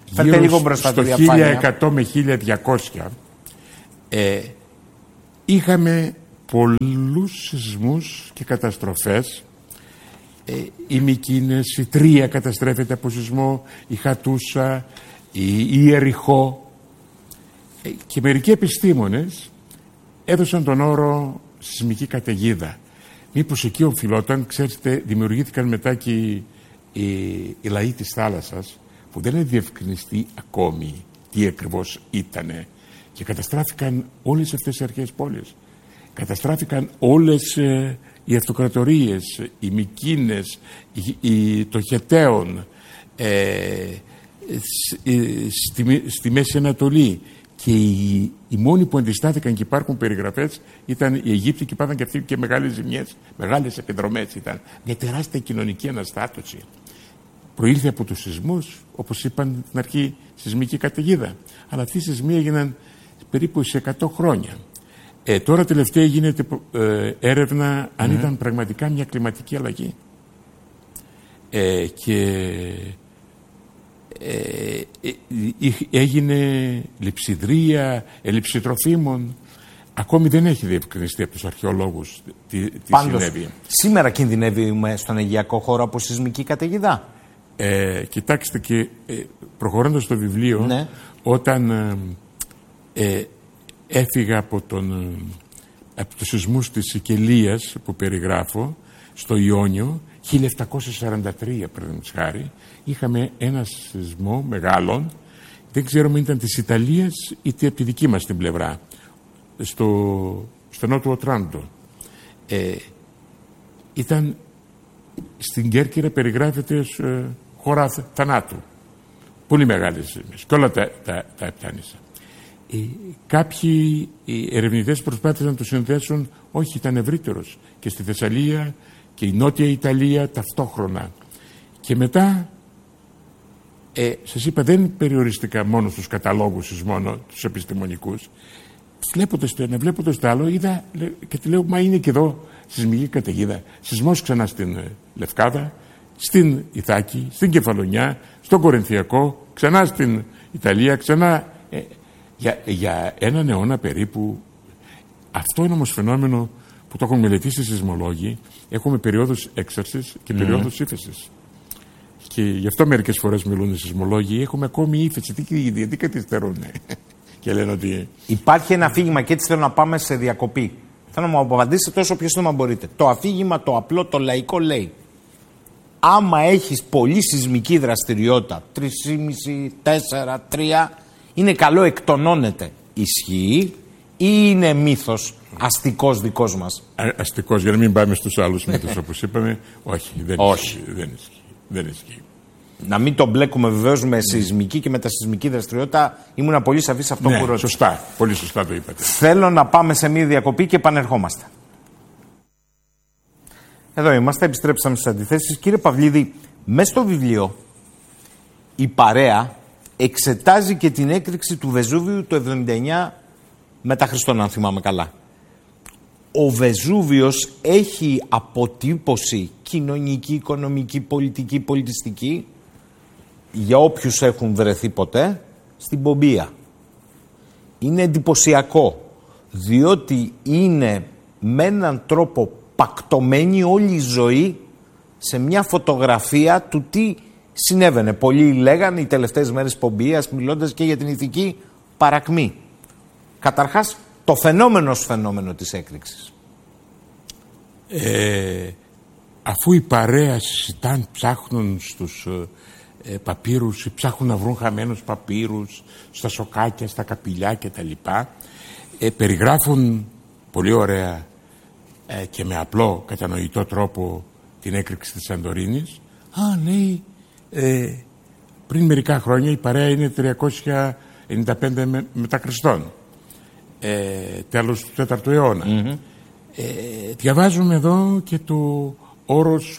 Φέρτε λίγο μπροστά στο τη διαφάνεια. χίλια εκατό με χίλια διακόσια ε, είχαμε πολλούς σεισμούς και καταστροφές. Ε, η Μυκίνες, η Τρία καταστρέφεται από σεισμό, η Χατούσα, η, η Ιεριχώ. Ε, και μερικοί επιστήμονες έδωσαν τον όρο σεισμική καταιγίδα. Μήπως εκεί οφειλόταν, ξέρετε, δημιουργήθηκαν μετά και οι, οι, οι λαοί της θάλασσας, που δεν είναι διευκρινιστεί ακόμη τι ακριβώς ήτανε, και καταστράφηκαν όλες αυτές οι αρχαίες πόλεις. Καταστράφηκαν όλες ε, οι αυτοκρατορίες, οι Μυκίνες, οι, οι, το Χεταίον, ε, στη, στη Μέση Ανατολή. Και οι, οι μόνοι που αντιστάθηκαν, και υπάρχουν περιγραφές, ήταν οι Αιγύπτιοι, και πάθαν και αυτοί και μεγάλες ζημιές, μεγάλες επιδρομές. Ήταν μια τεράστια κοινωνική αναστάτωση. Προήλθε από τους σεισμούς, όπως είπαν στην αρχή, σεισμική καταιγίδα. Αλλά αυτοί οι σεισμοί έγιναν περίπου σε εκατό χρόνια. Ε, τώρα τελευταία γίνεται ε, έρευνα αν mm. ήταν πραγματικά μια κλιματική αλλαγή. Ε, και ε, ε, έγινε λειψιδρία, έλλειψη τροφίμων. Ακόμη δεν έχει διευκρινιστεί από τους αρχαιολόγους τι, τι Πάντως, συνέβη. Σήμερα κινδυνεύει στον Αιγαιακό χώρο από σεισμική καταιγίδα. Ε, κοιτάξτε, και ε, προχωρώντας το βιβλίο, ναι. όταν ε, ε, έφυγα από, τον, από τους σεισμούς της Σικελίας που περιγράφω στο Ιόνιο, χίλια επτακόσια σαράντα τρία παραδείγματος χάρη, είχαμε ένα σεισμό μεγάλο, δεν ξέρω αν ήταν της Ιταλίας είτε από τη δική μας την πλευρά, στο, στο νότο Οτράντο. Ε, ήταν στην Κέρκυρα, περιγράφεται ως ε, χώρα θανάτου. Πολύ μεγάλες ζημίες και όλα τα, τα, τα επτάνησα. Ε, κάποιοι οι ερευνητές προσπάθησαν να το συνδέσουν, όχι, ήταν ευρύτερος, και στη Θεσσαλία και η Νότια Ιταλία ταυτόχρονα. Και μετά, ε, σας είπα, δεν περιοριστικά μόνο στους καταλόγους, μόνο τους επιστημονικούς. Βλέποντας το ένα, βλέποντας το άλλο, είδα και τη λέω, μα είναι και εδώ σεισμική καταιγίδα. Σεισμός ξανά στην Λευκάδα, στην Ιθάκη, στην Κεφαλονιά, στον Κορινθιακό, ξανά στην Ιταλία, ξανά ε, για, για έναν αιώνα περίπου. Αυτό είναι όμως φαινόμενο που το έχουν μελετήσει οι σεισμολόγοι. Έχουμε περίοδους έξαρσης και περίοδους mm. ύφεσης. Και γι' αυτό μερικές φορές μιλούν οι σεισμολόγοι, έχουμε ακόμη ύφεση. Τι, τι, τι καθυστερούν. Και λένε ότι... Υπάρχει ένα αφήγημα, και έτσι θέλω να πάμε σε διακοπή. Θέλω να μου απαντήσετε τόσο πιο σύντομα μπορείτε. Το αφήγημα, το απλό, το λαϊκό λέει: άμα έχεις πολύ σεισμική δραστηριότητα, τρία κόμμα πέντε, τέσσερα, τρία, είναι καλό, εκτονώνεται. Ισχύει ή είναι μύθος αστικός δικός μας? Α, αστικός, για να μην πάμε στους άλλους μύθους όπως είπαμε. Όχι, δεν όχι. Ισχύει, δεν ισχύει. Δεν ισχύει. Να μην το μπλέκουμε βεβαίως με σεισμική και μετασεισμική δραστηριότητα. Ήμουνα πολύ σαφής σε αυτό ναι, που ρώτησα. Σωστά, πολύ σωστά το είπατε. Θέλω να πάμε σε μία διακοπή και επανερχόμαστε. Εδώ είμαστε, επιστρέψαμε στις αντιθέσεις. Κύριε Παυλίδη, μέσα στο βιβλίο η παρέα εξετάζει και την έκρηξη του Βεζούβιου το εβδομήντα εννιά μετά Χριστόν, αν θυμάμαι καλά. Ο Βεζούβιος έχει αποτύπωση κοινωνική, οικονομική, πολιτική, πολιτιστική, για όποιους έχουν βρεθεί ποτέ, στην Πομπία. Είναι εντυπωσιακό, διότι είναι με έναν τρόπο πακτωμένη όλη η ζωή σε μια φωτογραφία του τι συνέβαινε. Πολλοί λέγανε οι τελευταίες μέρες Πομπίας, μιλώντας και για την ηθική παρακμή. Καταρχάς, το φαινόμενο ως φαινόμενο της έκρηξης. Ε, αφού η παρέα συζητάν, ψάχνουν στους ε, παπύρους, ψάχνουν να βρουν χαμένους παπύρους στα σοκάκια, στα καπηλιά κτλ. Ε, περιγράφουν πολύ ωραία ε, και με απλό κατανοητό τρόπο την έκρηξη της Σαντορίνης. Α, λέει, ε, πριν μερικά χρόνια η παρέα είναι τριακόσια ενενήντα πέντε με, μετά Χριστόν. Ε, τέλος του τέταρτου αιώνα. Mm-hmm. Ε, διαβάζουμε εδώ και το όρος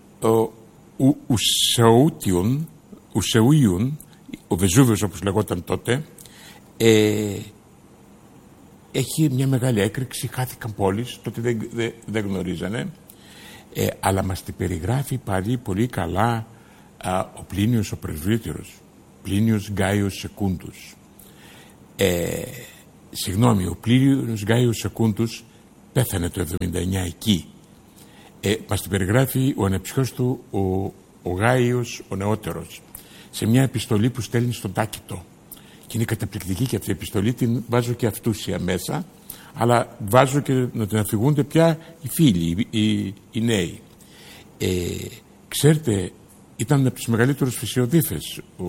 Ουσεούτιον, Ουσεούιον, ο Βεζούβιος όπως λεγόταν τότε, ε, έχει μια μεγάλη έκρηξη, χάθηκαν πόλεις, τότε δεν, δεν, δεν γνωρίζανε, ε, αλλά μας την περιγράφει πάλι πολύ καλά α, ο Πλίνιος ο Πρεσβύτερος. Πλίνιος Γκάιος Σεκούντους. Ε, συγγνώμη, ο Πλίνιος Γκάιος Σεκούντους πέθανε το εβδομήντα εννιά εκεί. Ε, μας την περιγράφει ο ανεψιός του, ο, ο Γάιος ο νεότερος, σε μια επιστολή που στέλνει στον Τάκητο. Και είναι καταπληκτική και αυτή η επιστολή, την βάζω και αυτούσια μέσα, αλλά βάζω και να την αφηγούνται πια οι φίλοι, οι, οι, οι νέοι. Ε, ξέρετε, ήταν από τους μεγαλύτερους φυσιοδίφες ο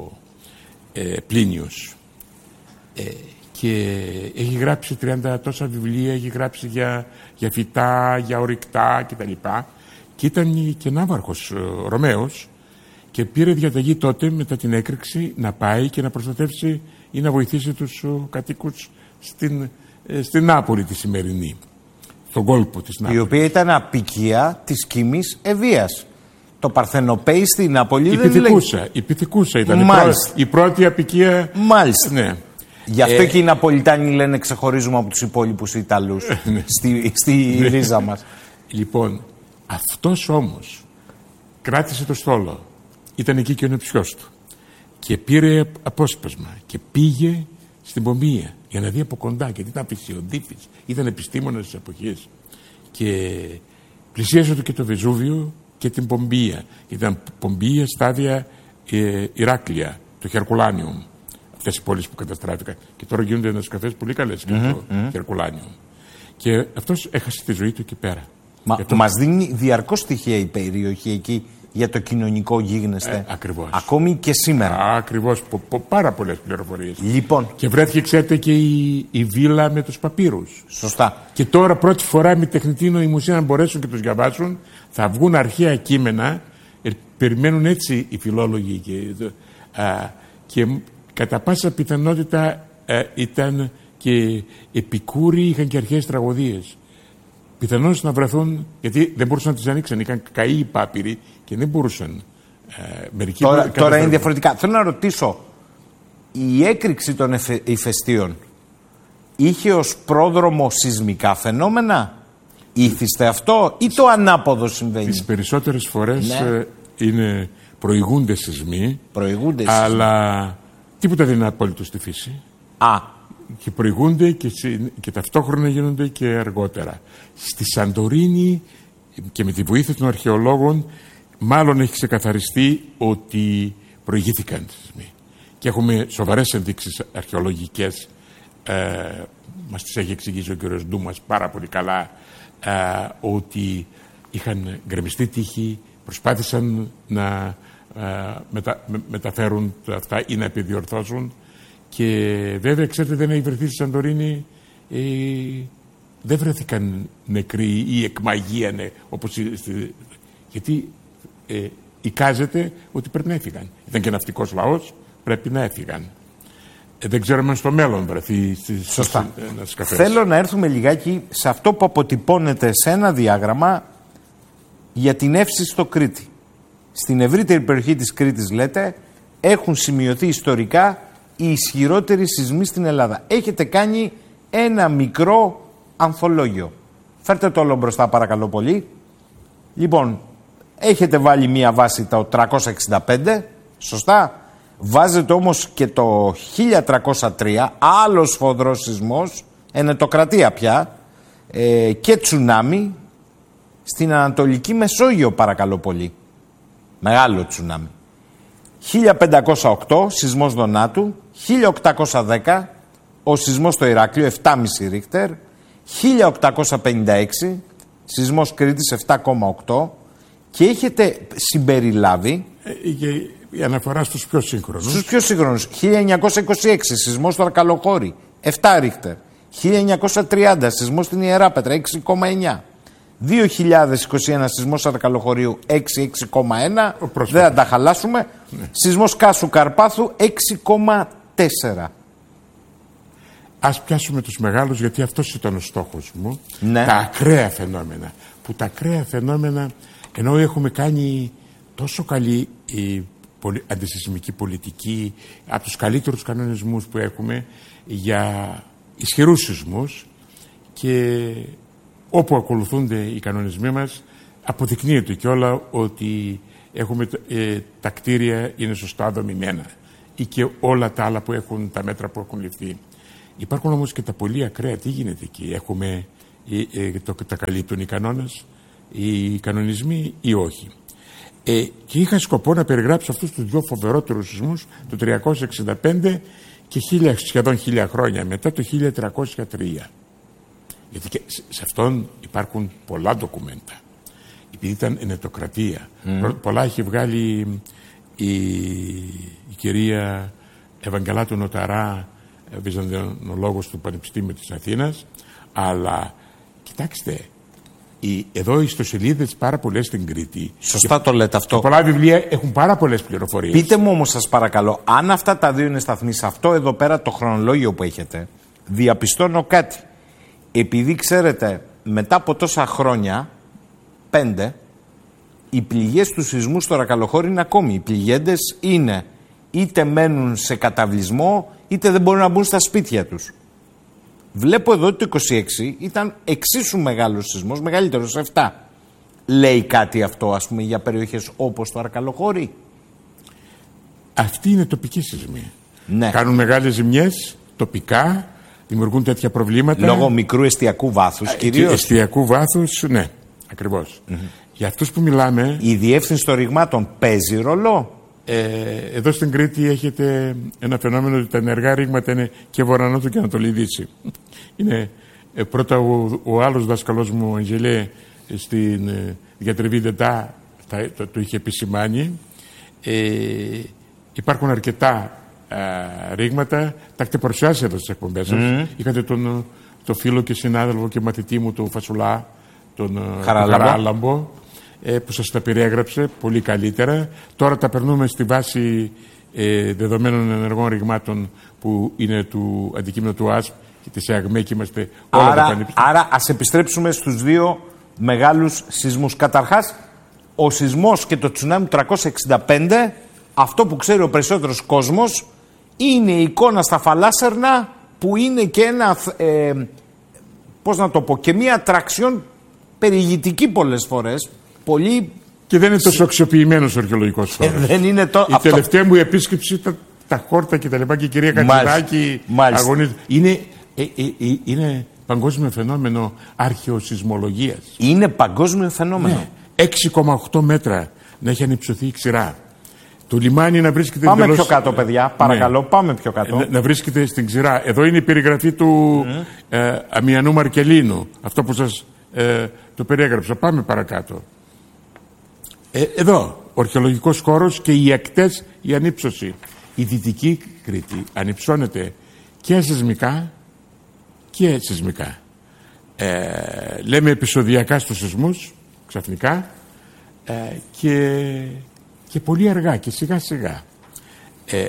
ε, Πλίνιος. Ε, και έχει γράψει τριάντα τόσα βιβλία, έχει γράψει για, για φυτά, για ορυκτά κτλ. Και ήταν και ναύαρχος ε, Ρωμαίος και πήρε διαταγή τότε μετά την έκρηξη να πάει και να προστατεύσει ή να βοηθήσει τους ο, κατοίκους στην, ε, στην Νάπολη τη σημερινή, στον κόλπο της Νάπολης. Η οποία ήταν απικία της Κίμης Ευβίας. Το Παρθενοπέι στην Νάπολη η δεν Πυθικούσα, λέει... Η Πυθικούσα ήταν η, πρό... η πρώτη απικία. Μάλιστα. Ναι. Γι' αυτό ε... και οι Ναπολιτάνοι λένε ξεχωρίζουμε από τους υπόλοιπους Ιταλούς στη, στη ρίζα μας. Λοιπόν, αυτός όμως κράτησε το στόλο. Ήταν εκεί και ο νεψιός του. Και πήρε απόσπασμα και πήγε στην Πομπία για να δει από κοντά, γιατί ήταν φυσιοδίφης, ήταν επιστήμονας της εποχής. Και πλησίασε του και το Βεζούβιο και την Πομπία. Ήταν Πομπία, στάδια ε, Ηράκλεια, το Χερκουλάνιουμ. Αυτές οι πόλεις που καταστράφηκαν. Και τώρα γίνονται ένας καφές πολύ καλές για το mm-hmm. Χερκουλάνιουμ. Και αυτός έχασε τη ζωή του εκεί πέρα. Μα αυτό... μας δίνει διαρκώς στοιχεία η περιοχή εκεί για το κοινωνικό γίγνεσθε. Ε, ακριβώς. Ακόμη και σήμερα. Α, ακριβώς. Πο, πο, πάρα πολλές πληροφορίες. Λοιπόν. Και βρέθηκε, ξέρετε, και η, η βίλα με τους παπύρους. Σωστά. Και τώρα πρώτη φορά με τεχνητή νοημοσύνη, να μπορέσουν και τους διαβάσουν, θα βγουν αρχαία κείμενα. Ε, περιμένουν έτσι οι φιλόλογοι. Και, α, και κατά πάσα πιθανότητα α, ήταν και επικούροι, είχαν και αρχαίες τραγωδίες. Πιθανώς να βρεθούν, γιατί δεν μπορούσαν να τις ανοίξουν, είχαν καεί οι πάπυροι και δεν μπορούσαν. Ε, μερικοί τώρα τώρα είναι διαφορετικά. Θέλω να ρωτήσω, η έκρηξη των ηφαιστείων είχε ως πρόδρομο σεισμικά φαινόμενα, ήθιστε αυτό ή το ανάποδο συμβαίνει? Τις περισσότερες φορές ναι. είναι προηγούνται σεισμοί, προηγούνται αλλά σεισμοί. Τίποτα δεν είναι απόλυτο στη φύση. Α. Και προηγούνται και, και ταυτόχρονα γίνονται και αργότερα. Στη Σαντορίνη και με τη βοήθεια των αρχαιολόγων μάλλον έχει ξεκαθαριστεί ότι προηγήθηκαν σεισμοί. Και έχουμε σοβαρές ενδείξεις αρχαιολογικές, ε, μας τις έχει εξηγήσει ο κ. Ντούμας πάρα πολύ καλά, ε, ότι είχαν γκρεμιστεί τείχη, προσπάθησαν να ε, μετα, με, μεταφέρουν αυτά ή να επιδιορθώσουν. Και βέβαια, ξέρετε, δεν έχει βρεθεί στη Σαντορίνη, ε, δεν βρέθηκαν νεκροί ή εκμαγείανε, όπως στη, γιατί ε, εικάζεται ότι πρέπει να έφυγαν. Ήταν και ναυτικός λαός, πρέπει να έφυγαν. Ε, δεν ξέρουμε αν στο μέλλον βρεθεί στις, Σωστά. στις καφές. Θέλω να έρθουμε λιγάκι σε αυτό που αποτυπώνεται σε ένα διάγραμμα για την εύση στο Κρήτη. Στην ευρύτερη περιοχή της Κρήτης, λέτε, έχουν σημειωθεί ιστορικά οι ισχυρότεροι σεισμοί στην Ελλάδα. Έχετε κάνει ένα μικρό ανθολόγιο. Φέρτε το όλο μπροστά, παρακαλώ πολύ. Λοιπόν, έχετε βάλει μία βάση το τριακόσια εξήντα πέντε, σωστά. Βάζετε όμως και το χίλια τριακόσια τρία, άλλος σφοδρός σεισμός, ενετοκρατία πια, ε, και τσουνάμι στην Ανατολική Μεσόγειο, παρακαλώ πολύ. Μεγάλο τσουνάμι. χίλια πεντακόσια οκτώ, σεισμός Δονάτου. χίλια οκτακόσια δέκα, ο σεισμός στο Ηράκλειο, επτά κόμμα πέντε Ρίχτερ. χίλια οκτακόσια πενήντα έξι, σεισμός Κρήτης, επτά κόμμα οκτώ. Και έχετε συμπεριλάβει... Ε, η αναφορά στους πιο σύγχρονους. Στους πιο σύγχρονους. χίλια εννιακόσια είκοσι έξι, σεισμός στο Αρκαλοχώρι, επτά Ρίχτερ. χίλια εννιακόσια τριάντα, σεισμός στην Ιεράπετρα, έξι κόμμα εννιά. δύο χιλιάδες είκοσι ένα, σεισμός Αρκαλοχωρίου, έξι κόμμα ένα. Δεν θα τα χαλάσουμε. Ναι. Σεισμός Κάσου Καρπάθου, έξι κόμμα τέσσερα. Ας πιάσουμε τους μεγάλους, γιατί αυτός ήταν ο στόχος μου. Ναι. Τα ακραία φαινόμενα. Που τα ακραία φαινόμενα, ενώ έχουμε κάνει τόσο καλή η αντισυσμική πολιτική, από τους καλύτερους κανονισμούς που έχουμε για ισχυρούς σεισμούς, και όπου ακολουθούνται οι κανονισμοί μας, αποδεικνύεται κιόλα ότι έχουμε, ε, τα κτίρια είναι σωστά δομημένα. ή και όλα τα άλλα που έχουν, τα μέτρα που έχουν ληφθεί. Υπάρχουν όμως και τα πολύ ακραία. Τι γίνεται εκεί? Έχουμε, ε, ε, το, τα καλύπτουν οι κανόνες, οι κανονισμοί ή όχι? Ε, και είχα σκοπό να περιγράψω αυτούς τους δύο φοβερότερους σεισμούς το τριακόσια εξήντα πέντε και χίλια, σχεδόν χίλια χρόνια μετά, το χίλια τριακόσια τρία. Γιατί και σε αυτόν υπάρχουν πολλά ντοκουμέντα. Επειδή ήταν ενετοκρατία. Mm. Πολλά έχει βγάλει η, η κυρία Ευαγγελάτου Νοταρά, βυζαντινολόγος του Πανεπιστήμιου της Αθήνας. Αλλά κοιτάξτε, οι, εδώ οι ιστοσελίδες πάρα πολλές στην Κρήτη. Σωστά το λέτε αυτό. Πολλά βιβλία έχουν πάρα πολλές πληροφορίες. Πείτε μου όμως, σας παρακαλώ, αν αυτά τα δύο είναι σταθμοί, σε αυτό εδώ πέρα το χρονολόγιο που έχετε, διαπιστώνω κάτι. Επειδή ξέρετε, μετά από τόσα χρόνια, πέντε, οι πληγές του σεισμού στο Ρακαλοχώρι είναι ακόμη. Οι πληγέντες είναι είτε μένουν σε καταβλισμό, είτε δεν μπορούν να μπουν στα σπίτια τους. Βλέπω εδώ ότι το είκοσι έξι ήταν εξίσου μεγάλος σεισμός, μεγαλύτερος, επτά. Λέει κάτι αυτό, ας πούμε, για περιοχές όπως το Ρακαλοχώρι? Αυτοί είναι τοπικοί σεισμοί. Ναι. Κάνουν μεγάλες ζημιές, τοπικά, δημιουργούν τέτοια προβλήματα. Λόγω μικρού εστιακού βάθους, κυρίως. Εστιακού βάθους, ναι, ακριβώς. Mm-hmm. Για αυτούς που μιλάμε... Η διεύθυνση των ρηγμάτων παίζει ρολό? Ε, εδώ στην Κρήτη έχετε ένα φαινόμενο ότι τα ενεργά ρήγματα είναι και βορρανότο και ανατολή δύση. Είναι ε, πρώτα ο, ο άλλος δάσκαλός μου, ο Αγγελέ, στην ε, διατριβή ΔΕΤΑ το, το, το είχε επισημάνει. Ε, υπάρχουν αρκετά ε, ρήγματα. Τα έχετε παρουσιάσει εδώ στις εκπομπές σας. Mm. Είχατε τον το φίλο και συνάδελφο και μαθητή μου, τον Φασουλά, τον Χαράλαμπο, που σας τα περιέγραψε πολύ καλύτερα. Τώρα τα περνούμε στη βάση ε, δεδομένων ενεργών ρηγμάτων που είναι του αντικείμενο του ΑΣΠ και της ΕΑΓΜΕ και είμαστε όλα άρα, τα πανεπιστήμια. Άρα ας επιστρέψουμε στους δύο μεγάλους σεισμούς. Καταρχάς, ο σεισμός και το τσουνάμι του τριακόσια εξήντα πέντε, αυτό που ξέρει ο περισσότερος κόσμος, είναι η εικόνα στα Φαλάσσερνα που είναι και ένα, ε, πώς να το πω, και μία ατραξιόν περιηγητική πολλές φορές. Πολύ... Και δεν είναι τόσο αξιοποιημένος ο αρχαιολογικός χώρος. Ε, δεν είναι το... Η αυτό... τελευταία μου επίσκεψη ήταν τα χόρτα και τα λοιπά και η κυρία Κατσιδάκη αγωνίζεται. Είναι, ε, ε, ε, είναι παγκόσμιο φαινόμενο αρχαιοσυσμολογίας. Είναι παγκόσμιο φαινόμενο. Ναι. έξι κόμμα οκτώ μέτρα να έχει ανυψωθεί η ξηρά. Το λιμάνι να βρίσκεται... Πάμε εντελώς... πιο κάτω, παιδιά. Παρακαλώ, ναι. Πάμε πιο κάτω. Να, να βρίσκεται στην ξηρά. Εδώ είναι η περιγραφή του mm. ε, Αμιανού Μαρκελίνου. Αυτό που σας ε, το περιέγραψα. Πάμε παρακάτω. Ε, εδώ, ο αρχαιολογικός χώρος και οι ακτές, η ανύψωση. Η Δυτική Κρήτη ανυψώνεται και σεισμικά και σεισμικά. Ε, λέμε επεισοδιακά στους σεισμούς, ξαφνικά, ε, και, και πολύ αργά και σιγά σιγά. Ε,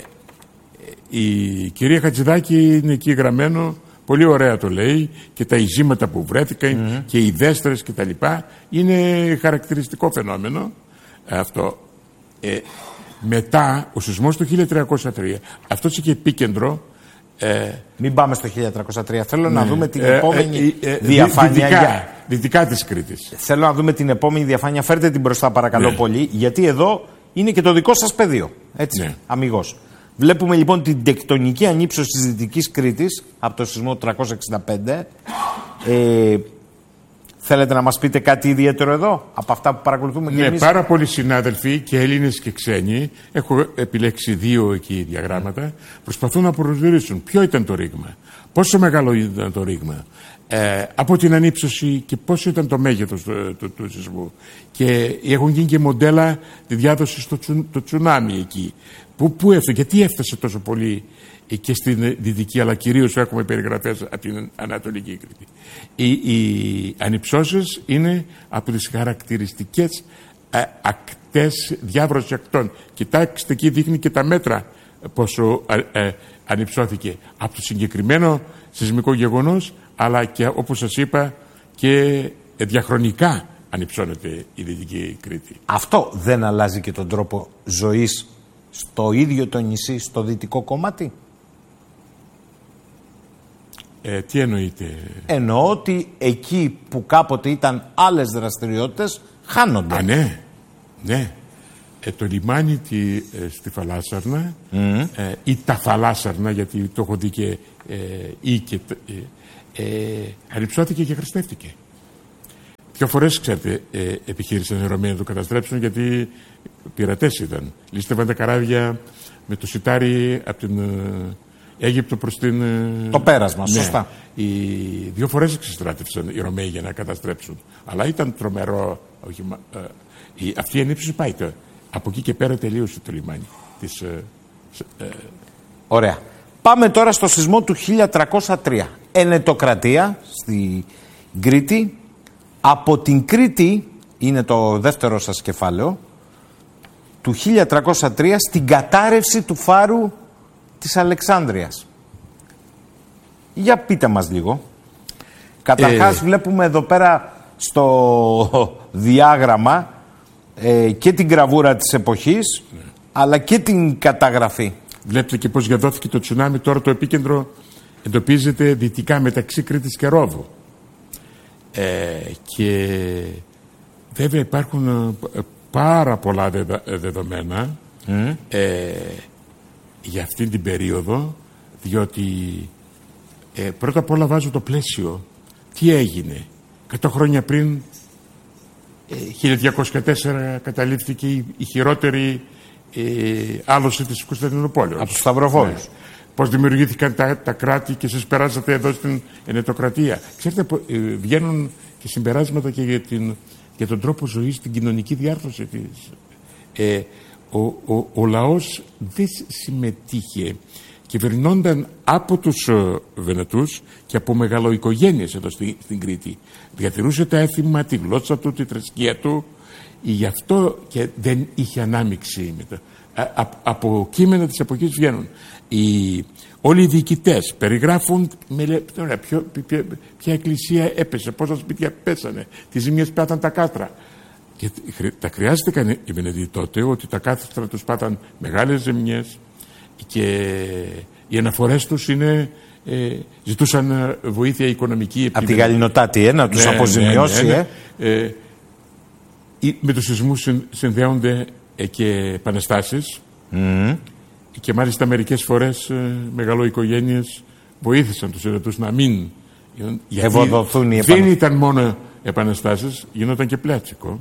η κυρία Χατζηδάκη είναι εκεί γραμμένο, πολύ ωραία το λέει, και τα ειζήματα που βρέθηκαν mm-hmm. και οι δέστρες και τα λοιπά, είναι χαρακτηριστικό φαινόμενο αυτό. Ε, μετά ο σεισμός του χίλια τριακόσια τρία, αυτός είχε επίκεντρο. Ε, Μην πάμε στο χίλια τριακόσια τρία. Θέλω ναι, να δούμε την ε, επόμενη ε, ε, διαφάνεια. Δυτικά, για... δυτικά της Κρήτης. Θέλω να δούμε την επόμενη διαφάνεια. Φέρτε την μπροστά, παρακαλώ ναι. πολύ, γιατί εδώ είναι και το δικό σας πεδίο. Έτσι, ναι. αμιγώς. Βλέπουμε λοιπόν την τεκτονική ανύψωση της Δυτικής Κρήτης από το σεισμό του τριακόσια εξήντα πέντε. Ε, Θέλετε να μας πείτε κάτι ιδιαίτερο εδώ, από αυτά που παρακολουθούμε και ναι, εμείς? Πάρα πολλοί συνάδελφοι και Έλληνες και ξένοι, έχω επιλέξει δύο εκεί διαγράμματα, προσπαθούν να προσδιορίσουν ποιο ήταν το ρήγμα, πόσο μεγάλο ήταν το ρήγμα, ε, από την ανύψωση και πόσο ήταν το μέγεθος του, του, του σεισμού. Και έχουν γίνει και μοντέλα τη διάδοση στο τσου, το τσουνάμι εκεί. Πού, πού έφτασε, γιατί έφτασε τόσο πολύ και στην Δυτική, αλλά κυρίως έχουμε περιγραφές από την Ανατολική Κρήτη. Οι, οι ανυψώσεις είναι από τις χαρακτηριστικές ε, ακτές, διάβρωση ακτών. Κοιτάξτε, εκεί δείχνει και τα μέτρα πόσο ε, ε, ανυψώθηκε από το συγκεκριμένο σεισμικό γεγονός, αλλά και, όπως σας είπα, και διαχρονικά ανυψώνεται η Δυτική Κρήτη. Αυτό δεν αλλάζει και τον τρόπο ζωής στο ίδιο το νησί, στο δυτικό κομμάτι? Ε, τι εννοείτε? Εννοώ ότι εκεί που κάποτε ήταν άλλες δραστηριότητες χάνονται. Α, ναι, ναι. ε, το λιμάνι τη, ε, στη Φαλάσσαρνα mm. ε, ή τα Φαλάσσαρνα, γιατί το έχω δει και ε, ή και ε, ε, ανυψώθηκε και χρηστεύτηκε. Δύο φορές, ξέρετε, ε, επιχείρησαν οι Ρωμαίοι να το καταστρέψουν, γιατί πειρατές ήταν. Λίστευαν τα καράβια με το σιτάρι από την ε, Αίγυπτο προς την... Ε, το πέρασμα, ναι. σωστά. Οι δύο φορές εξεστράτευσαν οι Ρωμαίοι για να καταστρέψουν. Αλλά ήταν τρομερό. Όχι, ε, η, αυτή η ενύψωση πάει το, από εκεί και πέρα τελείωσε το λιμάνι της, ε, ε, Ωραία. Πάμε τώρα στο σεισμό του χίλια τριακόσια τρία. Ενετοκρατία στη Κρήτη. Από την Κρήτη, είναι το δεύτερο σας κεφάλαιο, του χίλια τριακόσια τρία στην κατάρρευση του φάρου της Αλεξάνδρειας. Για πείτε μας λίγο. Καταρχάς ε... βλέπουμε εδώ πέρα στο διάγραμμα ε, και την γραβούρα της εποχής, ναι, αλλά και την καταγραφή. Βλέπετε και πώς διαδόθηκε το τσουνάμι. Τώρα το επίκεντρο εντοπίζεται δυτικά μεταξύ Κρήτης και Ρόδου. Ε, και βέβαια υπάρχουν πάρα πολλά δεδο, δεδομένα mm. ε, για αυτή την περίοδο, διότι ε, πρώτα απ' όλα βάζω το πλαίσιο. Τι έγινε εκατό χρόνια πριν, ε, χίλια διακόσια τέσσερα καταλήφθηκε η, η χειρότερη ε, άλωση της Κωνσταντινούπολης από τους Σταυροφόρους. Ναι. Πώς δημιουργήθηκαν τα, τα κράτη και εσείς περάσατε εδώ στην Ενετοκρατία. Ξέρετε, ε, βγαίνουν και συμπεράσματα και για, την, για τον τρόπο ζωής, την κοινωνική διάρθρωση της. Ε, ο, ο, ο λαός δεν συμμετείχε. Κυβερνώνταν από τους ε, Βενετούς και από μεγαλοοικογένειες εδώ στη, στην Κρήτη. Διατηρούσε τα έθιμα, τη γλώσσα του, τη θρησκεία του. Γι' αυτό και δεν είχε ανάμειξη με το. Α, από κείμενα της εποχής βγαίνουν. Οι, όλοι οι διοικητές περιγράφουν με, τώρα, ποιο, ποια, ποια εκκλησία έπεσε, πόσα σπίτια πέσανε, τι ζημιές πέθαν τα κάστρα. Και τα χρειάζεται οι Βενετοί τότε ότι τα κάστρα τους πάθαν μεγάλες ζημιές και οι αναφορές τους είναι, ε, ζητούσαν βοήθεια οικονομική. Από τη Γαληνοτάτη, ε, να τους ναι, αποζημιώσει. Ναι, ναι, ναι. Ε. Ε, με τους σεισμούς συνδέονται ε, και επαναστάσεις mm. και μάλιστα μερικές φορές ε, μεγαλοοικογένειες βοήθησαν τους Βενετούς να μην ευοδοθούν οι επαναστάσεις. Δεν ήταν μόνο επαναστάσεις, γινόταν και πλάτσικο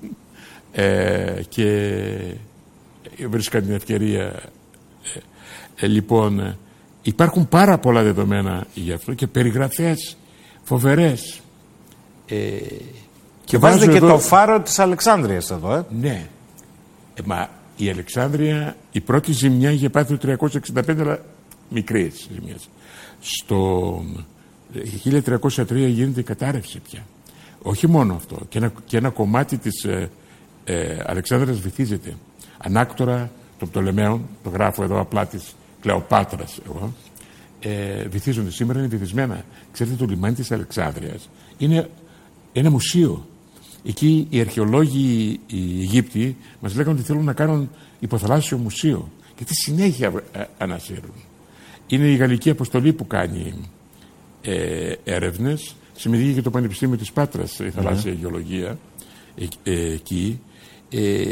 ε, και βρίσκαν την ευκαιρία. Ε, ε, λοιπόν, ε, υπάρχουν πάρα πολλά δεδομένα γι' αυτό και περιγραφές φοβερές. Ε, Και βάζετε και εδώ το φάρο της Αλεξάνδρειας εδώ, ε. Ναι. Ε, μα η Αλεξάνδρεια, η πρώτη ζημιά είχε πάθει το τριακόσια εξήντα πέντε, αλλά μικρές ζημιές. Στο χίλια τριακόσια τρία γίνεται η κατάρρευση πια. Όχι μόνο αυτό. Και ένα, και ένα κομμάτι της ε, ε, Αλεξάνδρειας βυθίζεται. Ανάκτορα των Πτολεμαίων, το γράφω εδώ απλά της Κλεοπάτρας εγώ, ε, βυθίζονται. Σήμερα είναι βυθισμένα. Ξέρετε, το λιμάνι της Αλεξάνδρειας είναι ένα μουσείο. Εκεί οι αρχαιολόγοι οι Αιγύπτιοι μας λέγανε ότι θέλουν να κάνουν υποθαλάσσιο μουσείο και τι συνέχεια ανασύρουν. Είναι η Γαλλική Αποστολή που κάνει ε, έρευνες. Συμμετείχε και το Πανεπιστήμιο της Πάτρας, η θαλάσσια mm-hmm. γεωλογία ε, ε, εκεί. Ε,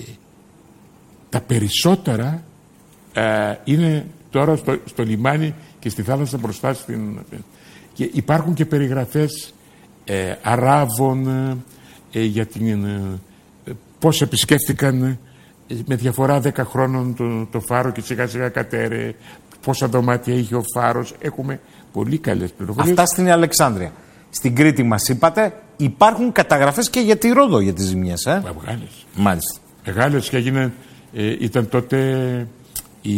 τα περισσότερα ε, είναι τώρα στο, στο λιμάνι και στη θάλασσα μπροστά στην... Και υπάρχουν και περιγραφές ε, Αράβων ε, για την, ε, πώς επισκέφτηκαν ε, με διαφορά δέκα χρόνων το, το φάρο και σιγά σιγά κατέρε, πόσα δωμάτια είχε ο φάρος. Έχουμε πολύ καλές πληροφορίες. Αυτά στην Αλεξάνδρεια. Στην Κρήτη μας είπατε, υπάρχουν καταγραφές και για τη Ρόδο για τις ζημιές. Ε? Μεγάλες. Μάλιστα. Μεγάλες και έγινε, ε, ήταν τότε οι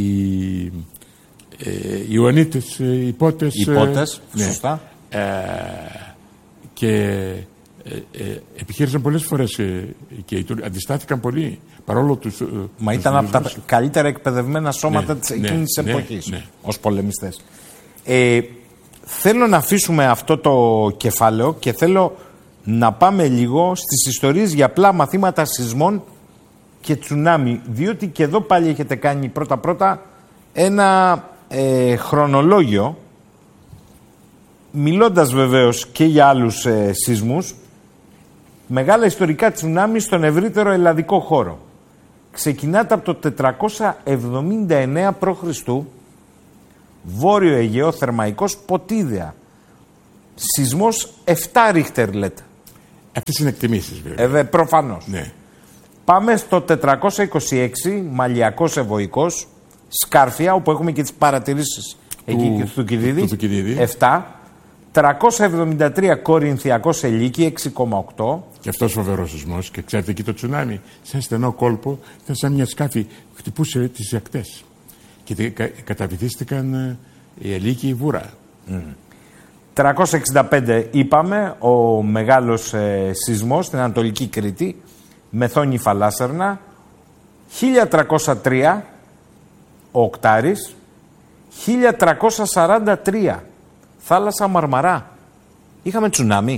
ε, Ιωαννίτες ε, υπότες. Υπότες, ε, σωστά. Ναι. Ε, και ε, ε, επιχείρησαν πολλές φορές ε, και αντιστάθηκαν πολύ παρόλο τους. Ε, Μα τους ήταν από τα τους... καλύτερα εκπαιδευμένα σώματα ναι, της εκείνης της ναι, εποχής ναι, ναι. ως πολεμιστές. Ε, θέλω να αφήσουμε αυτό το κεφάλαιο και θέλω να πάμε λίγο στις ιστορίες για απλά μαθήματα σεισμών και τσουνάμι, διότι και εδώ πάλι έχετε κάνει πρώτα-πρώτα ένα ε, χρονολόγιο, μιλώντας βεβαίως και για άλλους ε, σεισμούς, μεγάλα ιστορικά τσουνάμι στον ευρύτερο ελλαδικό χώρο. ξεκινάτε από το τετρακόσια εβδομήντα εννέα π.Χ. Βόρειο Αιγαίο, Θερμαϊκός, Ποτίδια. Σεισμός επτά Ρίχτερ, λέτε. Αυτές είναι εκτιμήσεις, βέβαια. Ε, προφανώς. Ναι. Πάμε στο τετρακόσια είκοσι έξι, Μαλιακός Ευωικός, Σκάρφια, όπου έχουμε και τις παρατηρήσεις εκεί και του Θουκυδίδη, επτά. τριακόσια εβδομήντα τρία, Κορινθιακός Ελίκη, έξι κόμμα οκτώ. Και αυτός φοβερός σεισμός. Και ξέρετε εκεί το τσουνάμι, σε ένα στενό κόλπο, ήταν σαν μια σκάφη, χτυπούσε τις ακτές. Και κα, καταβυθίστηκαν η Ελίκη, η Βούρα. Mm. τριακόσια εξήντα πέντε είπαμε, ο μεγάλος ε, σεισμός στην Ανατολική Κρήτη, Μεθόνη Φαλάσσερνα. χίλια τριακόσια τρία, ο Οκτάρης. χίλια τριακόσια σαράντα τρία, θάλασσα Μαρμαρά. Είχαμε τσουνάμι.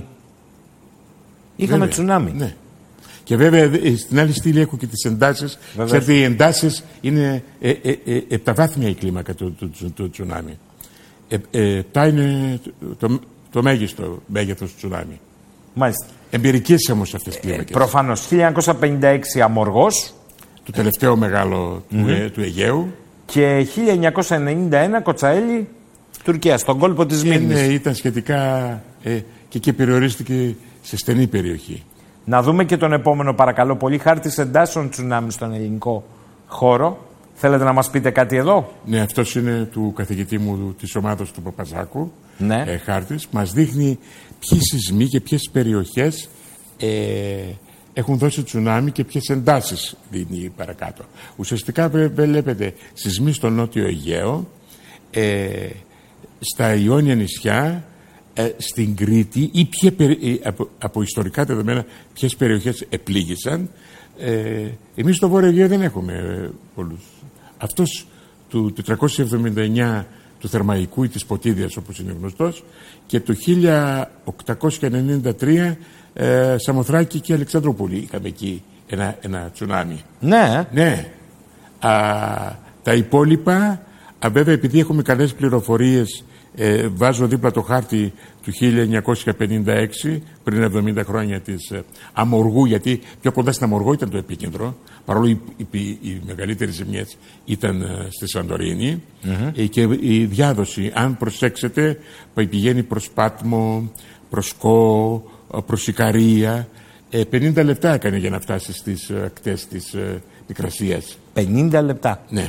Είχαμε βέβαια, τσουνάμι. Ναι. Και βέβαια στην άλλη στήλη έχω και τις εντάσεις. Ξέρετε, οι εντάσεις είναι ε, ε, ε, επταβάθμια η κλίμακα του, του, του, του τσουνάμι. Ε, ε, επτά είναι το, το, το μέγιστο μέγεθος του τσουνάμι. Μάλιστα. Εμπειρικές όμως αυτές τις κλίμακες. Ε, προφανώς. χίλια εννιακόσια πενήντα έξι Αμοργός. Το τελευταίο μεγάλο του, mm-hmm. ε, του Αιγαίου. Και χίλια εννιακόσια ενενήντα ένα Κοτσαέλη, Τουρκία, στον κόλπο της Μήνης. Ναι, ήταν σχετικά ε, και εκεί περιορίστηκε σε στενή περιοχή. Να δούμε και τον επόμενο, παρακαλώ πολύ, χάρτης εντάσσεων τσουνάμι στον ελληνικό χώρο. Θέλετε να μας πείτε κάτι εδώ? Ναι, αυτός είναι του καθηγητή μου της ομάδας του Παπαζάκου. Ναι. Ε, χάρτης. Μας δείχνει ποιοι σεισμοί και ποιες περιοχές ε, έχουν δώσει τσουνάμι και ποιες εντάσεις δίνει παρακάτω. Ουσιαστικά βλέπετε σεισμοί στο Νότιο Αιγαίο, ε, στα Ιόνια νησιά, ε, στην Κρήτη ή ποια, από, από ιστορικά δεδομένα ποιες περιοχές επλήγησαν. Ε, εμείς στο Βόρειο Αιγαίο δεν έχουμε ε, πολλούς. Αυτός του τετρακόσια εβδομήντα εννέα του Θερμαϊκού ή της Ποτίδιας, όπως είναι γνωστός, και το χίλια οκτακόσια ενενήντα τρία ε, Σαμοθράκη και Αλεξανδρούπολη είχαμε εκεί ένα, ένα τσουνάμι. Ναι. Ναι. Α, τα υπόλοιπα, α, βέβαια επειδή έχουμε καλές πληροφορίες, ε, βάζω δίπλα το χάρτη του χίλια εννιακόσια πενήντα έξι, πριν εβδομήντα χρόνια, της ε, Αμοργού, γιατί πιο κοντά στην Αμοργό ήταν το επίκεντρο, παρόλο οι, οι, οι μεγαλύτερες ζημιές ήταν ε, στη Σαντορίνη. Mm-hmm. ε, και η διάδοση, αν προσέξετε, πηγαίνει προς Πάτμο, προς Κο, προς Ικαρία. Ε, πενήντα λεπτά έκανε για να φτάσει στις ακτές της ε, Μικρασίας. πενήντα λεπτά. Ναι.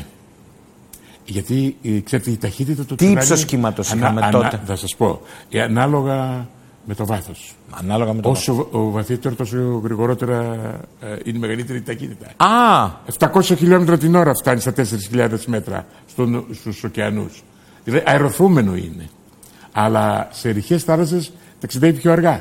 Γιατί, ξέρετε, η ταχύτητα του Τι ύψος κύματος είχαμε ανα, τότε? Ανα, θα σας πω. Ε, ανάλογα με το βάθος. Ανάλογα με το Όσο βάθος. ο βαθύτερο, τόσο γρηγορότερα ε, είναι μεγαλύτερη η ταχύτητα. Α! επτακόσια χιλιόμετρα την ώρα φτάνει στα τέσσερις χιλιάδες μέτρα στον, στους ωκεανούς. Δηλαδή αεροφούμενο είναι. Αλλά σε ρηχές θάλασσες ταξιδεύει πιο αργά.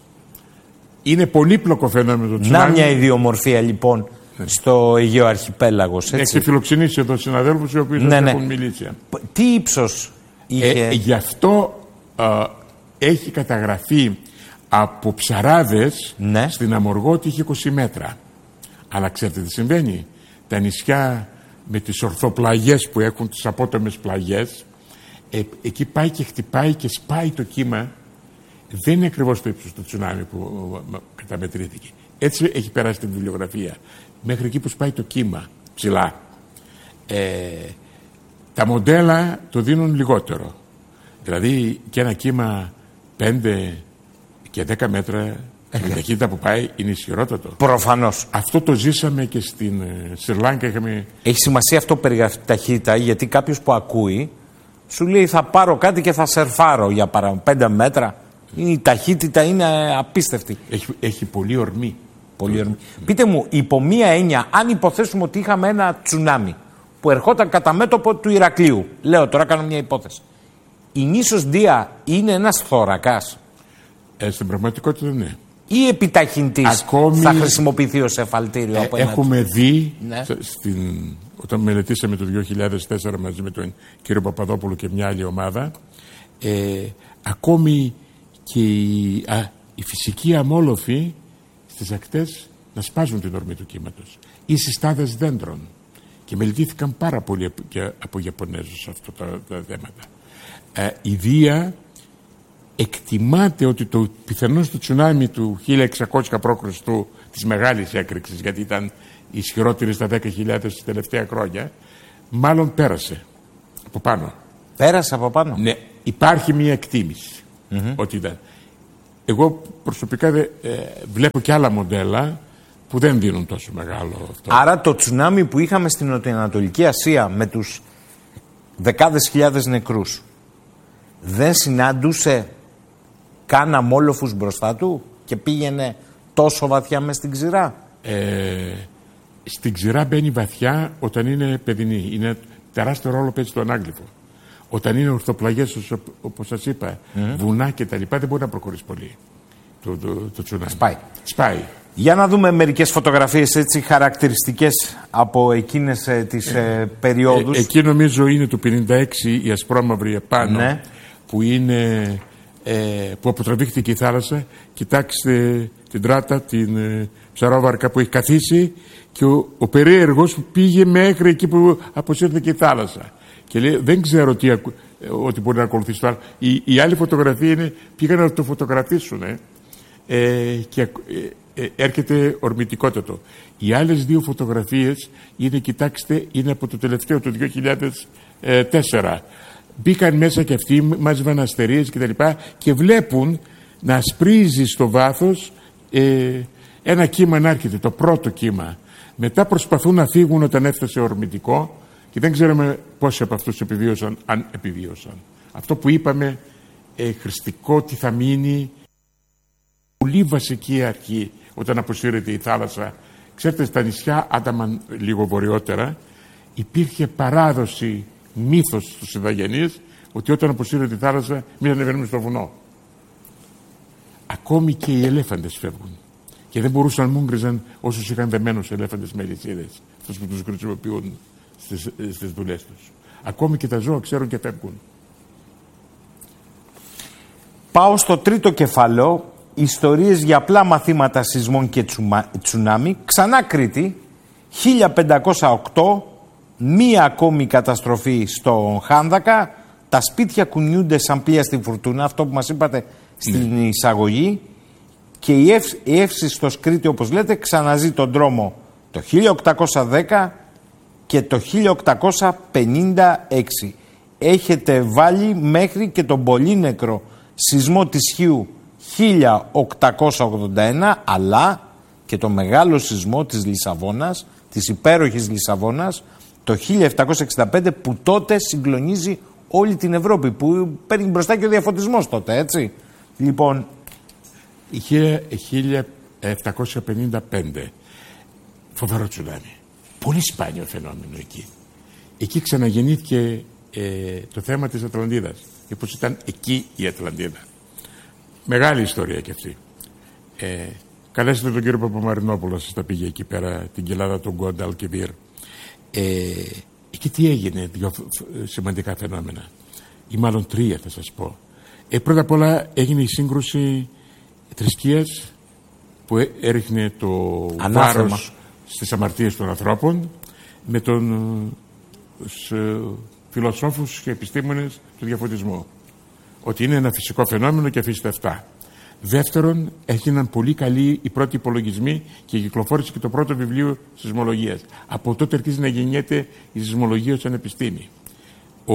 Είναι πολύπλοκο φαινόμενο το τσουνάμι. Να μια ιδιομορφία λοιπόν στο Αιγαίο Αρχιπέλαγος. Έχει φιλοξενήσει εδώ συναδέλφους οι οποίοι ναι, δεν ναι. έχουν μιλήσια. Τι ύψος είχε? Ε, γι' αυτό ε, έχει καταγραφεί από ψαράδες, ναι, στην Αμοργό ότι είχε είκοσι μέτρα. Αλλά ξέρετε τι συμβαίνει? Τα νησιά με τις ορθοπλαγιές που έχουν, τις απότομες πλαγιές, ε, εκεί πάει και χτυπάει και σπάει το κύμα. Δεν είναι ακριβώς το ύψος του τσουνάμι που καταμετρήθηκε. Έτσι έχει περάσει την βιβλιογραφία. Μέχρι εκεί που σπάει το κύμα ψηλά. Ε, τα μοντέλα το δίνουν λιγότερο. Δηλαδή και ένα κύμα πέντε και δέκα μέτρα, η ταχύτητα που πάει είναι ισχυρότατο. Προφανώς. Αυτό το ζήσαμε και στην Σρι Λάγκα. Είχαμε... Έχει σημασία αυτό περί ταχύτητα, γιατί κάποιος που ακούει σου λέει θα πάρω κάτι και θα σερφάρω για παράδειγμα πέντε μέτρα. Η ταχύτητα είναι απίστευτη. Έχει, έχει πολύ ορμή. Πολύ ορμή. Mm. Πείτε μου, υπό μία έννοια, αν υποθέσουμε ότι είχαμε ένα τσουνάμι που ερχόταν κατά μέτωπο του Ηρακλείου, λέω τώρα, κάνω μια υπόθεση. Η νήσος Δία είναι ένας θώρακας? Ε, στην πραγματικότητα ναι. Ή επιταχυντής Ακόμη... θα χρησιμοποιηθεί ως εφαλτήριο? Ε, από έχουμε ένα... δει, ναι, στην... όταν μελετήσαμε το δύο χιλιάδες τέσσερα μαζί με τον κύριο Παπαδόπουλο και μια άλλη ομάδα, ε, ακόμη και η, α, η φυσική αμόλοφη στις ακτές να σπάζουν την ορμή του κύματος ή στις στάδες δέντρων, και μελετήθηκαν πάρα πολλοί από, από Ιαπωνέζους αυτά τα, τα θέματα. Ε, η Δία εκτιμάται ότι το πιθανό στο τσουνάμι του χίλια εξακόσια π.Χ. της μεγάλης έκρηξης, γιατί ήταν η ισχυρότερη στα δέκα χιλιάδες τα τελευταία χρόνια, μάλλον πέρασε από πάνω. Πέρασε από πάνω. Ναι, υπάρχει μια εκτίμηση mm-hmm. ότι ήταν. Εγώ προσωπικά δε, ε, βλέπω και άλλα μοντέλα που δεν δίνουν τόσο μεγάλο αυτό. Άρα το τσουνάμι που είχαμε στην Νοτιοανατολική Ασία με τους δεκάδες χιλιάδες νεκρούς δεν συνάντουσε καν αμόλοφους μπροστά του και πήγαινε τόσο βαθιά μες στην ξηρά. Ε, στην ξηρά μπαίνει βαθιά όταν είναι παιδινή. Είναι τεράστιο ρόλο παίζει στον ανάγλυφο. Όταν είναι ορθοπλαγές, όπως σας είπα, mm. βουνά και τα λοιπά, δεν μπορεί να προχωρήσει πολύ το, το, το τσουνάμι. Σπάει. Σπάει. Για να δούμε μερικές φωτογραφίες έτσι χαρακτηριστικές από εκείνες ε, τις ε, περιόδους. Ε, εκεί νομίζω είναι το πενήντα έξι η ασπρόμαυρη επάνω, ναι. που, είναι, ε, που αποτραβήχθηκε η θάλασσα. Κοιτάξτε την τράτα, την ε, ψαρόβαρκα που έχει καθίσει και ο, ο περίεργος που πήγε μέχρι εκεί που αποσύρθηκε η θάλασσα. Και λέει, δεν ξέρω τι, ότι μπορεί να ακολουθήσει το άλλο. Η, η άλλη φωτογραφία είναι, πήγαν να το φωτογραφίσουν ε, ε, και ε, ε, έρχεται ορμητικότατο. Οι άλλες δύο φωτογραφίες είναι, κοιτάξτε, είναι από το τελευταίο, το δύο χιλιάδες τέσσερα. Μπήκαν μέσα και αυτοί, μάζευαν αστερίες και τα λοιπά και βλέπουν να σπρίζει στο βάθος ε, ένα κύμα να έρχεται, το πρώτο κύμα. Μετά προσπαθούν να φύγουν όταν έφτασε ορμητικό. Και δεν ξέρουμε πόσοι από αυτούς επιβίωσαν, αν επιβίωσαν. Αυτό που είπαμε, ε, χρηστικό τι θα μείνει, πολύ βασική αρχή όταν αποσύρεται η θάλασσα. Ξέρετε, στα νησιά Άνταμαν, λίγο βορειότερα, υπήρχε παράδοση, μύθος στους Ιδαγενείς, ότι όταν αποσύρεται η θάλασσα, μην ανεβαίνουμε στο βουνό. Ακόμη και οι ελέφαντες φεύγουν. Και δεν μπορούσαν, μούγκριζαν όσους είχαν δεμένους ελέφαντες με αλυσίδες, αυτούς που τους χρησιμοποιούν στις, στις δουλειές τους. Ακόμη και τα ζώα ξέρουν και φεύγουν. Πάω στο τρίτο κεφάλαιο, ιστορίες για απλά μαθήματα σεισμών και τσουμα, τσουνάμι. Ξανά Κρήτη, χίλια πεντακόσια οκτώ, μία ακόμη καταστροφή στο Χάνδακα, τα σπίτια κουνιούνται σαν πλοία στη φουρτούνα, αυτό που μας είπατε στην mm. εισαγωγή, και η, ευ, η εύσιστος Κρήτη, όπως λέτε, ξαναζεί τον δρόμο το χίλια οκτακόσια δέκα και το χίλια οκτακόσια πενήντα έξι. Έχετε βάλει μέχρι και τον πολύνεκρο σεισμό της Χίου χίλια οκτακόσια ογδόντα ένα, αλλά και το μεγάλο σεισμό της Λισαβόνας, της υπέροχης Λισαβόνας, το χίλια επτακόσια εξήντα πέντε, που τότε συγκλονίζει όλη την Ευρώπη, που παίρνει μπροστά και ο διαφωτισμός τότε, έτσι. Λοιπόν, χίλια επτακόσια πενήντα πέντε, φοβερό τσουνάμι. Πολύ σπάνιο φαινόμενο εκεί. Εκεί ξαναγεννήθηκε ε, το θέμα της Ατλαντίδας. Και πως ήταν εκεί η Ατλαντίδα. Μεγάλη ιστορία κι αυτή. Ε, καλέσετε τον κύριο Παπαμαρινόπουλο, σας τα πήγε εκεί πέρα, την κοιλάδα του Γκόνταλ και Βίρ. Ε, εκεί τι έγινε, δύο σημαντικά φαινόμενα. Ή μάλλον τρία θα σας πω. Ε, πρώτα απ' όλα έγινε η σύγκρουση θρησκείας που έριχνε το ανάθεμα βάρος στις αμαρτίες των ανθρώπων με τον φιλοσόφους και επιστήμονες του διαφωτισμού. Ότι είναι ένα φυσικό φαινόμενο και αφήστε αυτά. Δεύτερον, έγιναν πολύ καλοί οι πρώτοι υπολογισμοί και κυκλοφόρησε και το πρώτο βιβλίο σεισμολογίας. Από τότε αρχίζει να γεννιέται η σεισμολογία ως επιστήμη. Ο,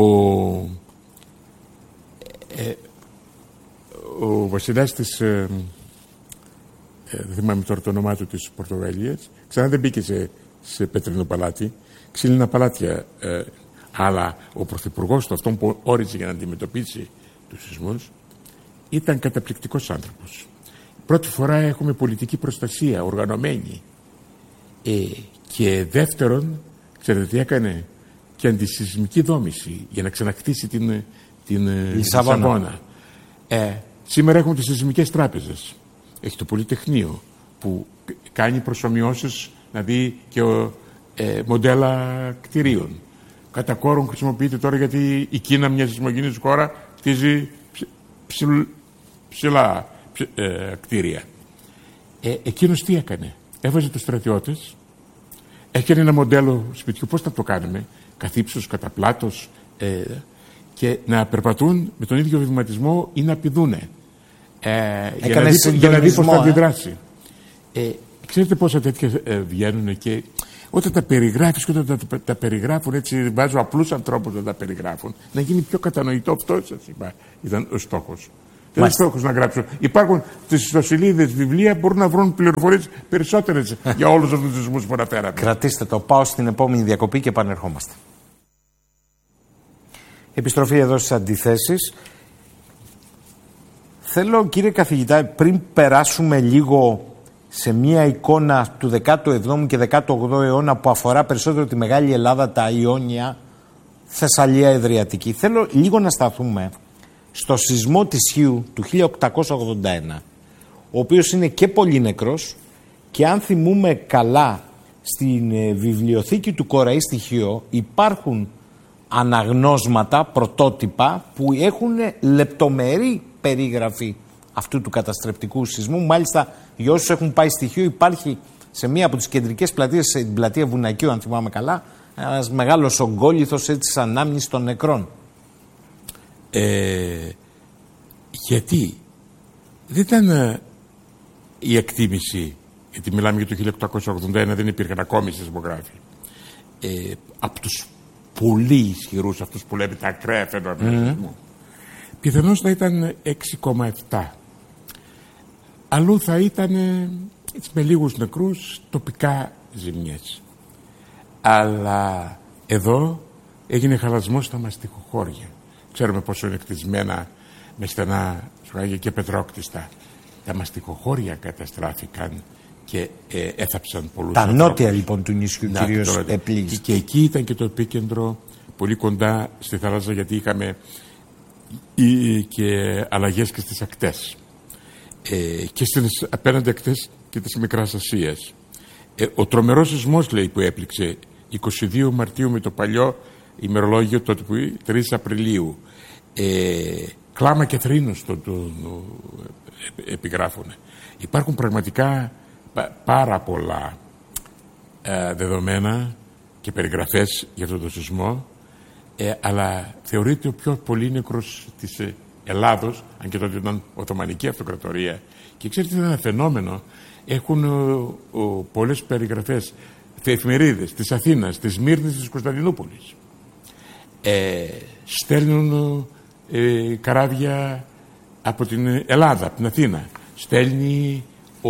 ε, ο βασιλιάς της, ε, ε, δεν θυμάμαι τώρα το όνομά του, της Πορτογαλίας, ξανά δεν μπήκε σε, σε πέτρινο παλάτι, ξύλινα παλάτια. Ε, αλλά ο πρωθυπουργός του, αυτόν που όριζε για να αντιμετωπίσει τους σεισμούς, ήταν καταπληκτικός άνθρωπος. Πρώτη φορά έχουμε πολιτική προστασία, οργανωμένη. Ε, και δεύτερον, ξέρετε τι έκανε, και αντισεισμική δόμηση για να ξαναχτίσει την, την Λισαβόνα. Ε, σήμερα έχουμε τις σεισμικές τράπεζες. Έχει το Πολυτεχνείο που κάνει προσομοιώσεις, να δει και ο, ε, μοντέλα κτηρίων. Κατά κόρον χρησιμοποιείται τώρα γιατί η Κίνα, μια σεισμογενής χώρα, χτίζει ψηλ, ψηλά ψη, ε, κτίρια. Ε, εκείνος τι έκανε? Έβαζε τους στρατιώτες, έκανε ένα μοντέλο σπιτιού, πώς θα το κάνουμε, καθ' ύψος, κατά πλάτος, ε, και να περπατούν με τον ίδιο βηματισμό ή να πηδούνε. Ε, για, να δει, για να δει πώς θα αντιδράσει. Ε, ξέρετε πόσα τέτοια ε, βγαίνουν και όταν τα περιγράφεις και όταν τα, τα, τα περιγράφουν έτσι, βάζω απλούς ανθρώπους να τα περιγράφουν, να γίνει πιο κατανοητό. Αυτό σας είπα, ήταν ο στόχος. Δεν είναι στόχος να γράψω. Υπάρχουν στις ιστοσελίδες βιβλία που μπορούν να βρουν πληροφορίες περισσότερες για όλους αυτούς τους σεισμούς που αναφέραμε. Κρατήστε το, πάω στην επόμενη διακοπή και επανερχόμαστε. Επιστροφή εδώ στις αντιθέσεις. Θέλω, κύριε καθηγητά, πριν περάσουμε λίγο σε μια εικόνα του δέκατου εβδόμου και δέκατου ογδόου αιώνα που αφορά περισσότερο τη Μεγάλη Ελλάδα, τα Ιόνια, Θεσσαλία, Εδριατική, θέλω λίγο να σταθούμε στο σεισμό της Χίου του χίλια οκτακόσια ογδόντα ένα, ο οποίος είναι και πολύ νεκρός, και αν θυμούμε καλά, στην ε, βιβλιοθήκη του Κοραή στη Χίο υπάρχουν αναγνώσματα, πρωτότυπα που έχουν λεπτομερή περίγραφη αυτού του καταστρεπτικού σεισμού. Μάλιστα, για όσους έχουν πάει στη Χίο, υπάρχει σε μία από τις κεντρικές πλατείες, στην πλατεία Βουνακίου, αν θυμάμαι καλά, ένας μεγάλος ογκόλιθος έτσι ανάμνησης των νεκρών. Ε, γιατί δεν ήταν ε, η εκτίμηση, γιατί μιλάμε για το χίλια οκτακόσια ογδόντα ένα, δεν υπήρχαν ακόμη σεισμογράφοι, ε, από τους πολύ ισχυρούς, αυτούς που λέμε τα ακραία φαινόμενα σεισμού, mm. πιθανώς θα ήταν έξι κόμμα επτά. Αλλού θα ήταν έτσι, με λίγους νεκρούς, τοπικά ζημιές. Αλλά εδώ έγινε χαλασμός στα μαστιχοχώρια. Ξέρουμε πόσο είναι κτισμένα με στενά σφράγια και πετρόκτιστα. Τα μαστιχοχώρια καταστράφηκαν και ε, έθαψαν πολλούς Τα ανθρώπους. νότια λοιπόν του νησιού κυρίως επλήγησαν. Και, και εκεί ήταν και το επίκεντρο, πολύ κοντά στη θάλασσα, γιατί είχαμε ή, και αλλαγές και στις ακτές. Ε, και στις απέναντι ακτές και της Μικράς Ασίας. Ε, ο τρομερός σεισμός, λέει, που έπληξε είκοσι δύο Μαρτίου με το παλιό ημερολόγιο, τότε που τρεις Απριλίου, ε, κλάμα και θρήνος το, το, το, ε, επιγράφουν. Υπάρχουν πραγματικά πάρα πολλά ε, δεδομένα και περιγραφές για αυτό το σεισμό, ε, αλλά θεωρείται ο πιο πολύνεκρος της ε, Ελλάδος, αν και τότε ήταν Οθωμανική Αυτοκρατορία. Και ξέρετε, είναι ένα φαινόμενο. Έχουν ο, ο, πολλές περιγραφές, εφημερίδες της Αθήνας, της Μύρνης, της Κωνσταντινούπολης. Ε, στέλνουν ε, καράβια από την Ελλάδα, από την Αθήνα. Στέλνει ο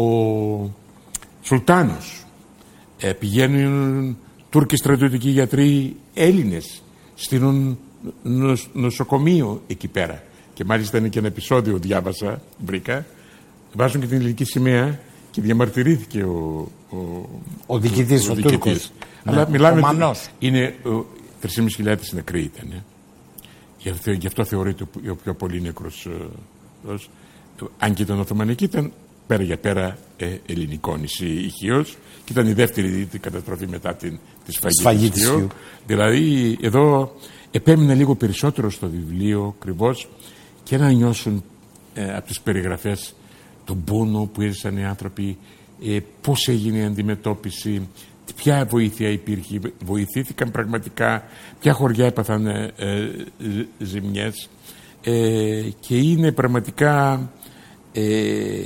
Σουλτάνος. Ε, πηγαίνουν Τούρκοι στρατιωτικοί γιατροί Έλληνες. Στείλουν νοσ, νοσοκομείο εκεί πέρα. Και μάλιστα είναι και ένα επεισόδιο, διάβασα, βρήκα. Βάζουν και την ελληνική σημαία και διαμαρτυρήθηκε ο, ο, ο διοικητής, ο, ο, ο Τούρκος. Αλλά ναι, μιλάμε, ο Μανός. Είναι τρεις χιλιάδες πεντακόσιοι νεκροί ήταν. Ε. Γι, αυτό, γι' αυτό θεωρείται ο πιο πολύ νεκρός. Ε, αν και ήταν Οθωμανική, ήταν πέρα για πέρα ε, ελληνικό νησί η Χίος, και ήταν η δεύτερη την καταστροφή μετά την, τη σφαγή της Χίου. Δηλαδή εδώ επέμεινε λίγο περισσότερο στο βιβλίο ακριβώς, και να νιώσουν ε, από τις περιγραφές τον πόνο που έζησαν οι άνθρωποι, ε, πώς έγινε η αντιμετώπιση, ποια βοήθεια υπήρχε, βοηθήθηκαν πραγματικά, ποια χωριά έπαθαν ε, ε, ζημιές, ε, και είναι πραγματικά ε,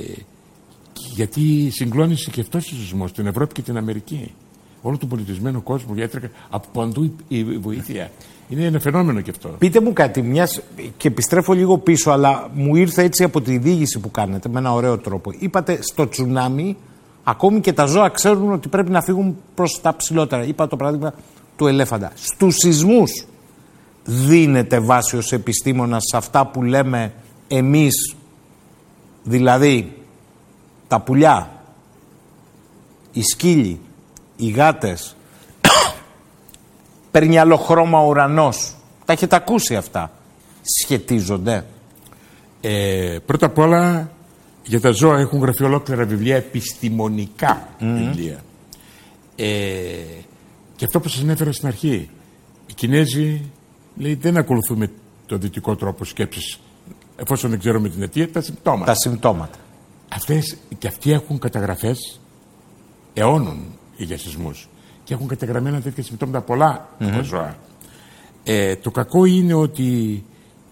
γιατί συγκλώνησε και αυτός ο σεισμός στην Ευρώπη και την Αμερική. Όλο τον πολιτισμένο κόσμο έτρεχε από παντού η βοήθεια. Είναι ένα φαινόμενο και αυτό. Πείτε μου κάτι, μιας, και επιστρέφω λίγο πίσω, αλλά μου ήρθε έτσι από τη διήγηση που κάνετε με ένα ωραίο τρόπο. Είπατε στο τσουνάμι, ακόμη και τα ζώα ξέρουν ότι πρέπει να φύγουν προς τα ψηλότερα. Είπα το παράδειγμα του ελέφαντα. Στους σεισμούς δίνεται βάση ως επιστήμονας σε αυτά που λέμε εμείς, δηλαδή τα πουλιά, οι σκύλοι, οι γάτες, παίρνει άλλο χρώμα ο ουρανός. Τα έχετε ακούσει αυτά? Σχετίζονται? Ε, πρώτα απ' όλα, για τα ζώα έχουν γραφεί ολόκληρα βιβλία, επιστημονικά mm. βιβλία. Ε, και αυτό που σας ανέφερα στην αρχή, οι Κινέζοι, λέει, δεν ακολουθούμε το δυτικό τρόπο σκέψης, εφόσον δεν ξέρουμε την αιτία, τα συμπτώματα. Τα συμπτώματα. Αυτές και αυτοί έχουν καταγραφές αιώνων για σεισμούς. Και έχουν καταγραμμένα τέτοια συμπτώματα πολλά mm-hmm. από ζώα. Ε, το κακό είναι ότι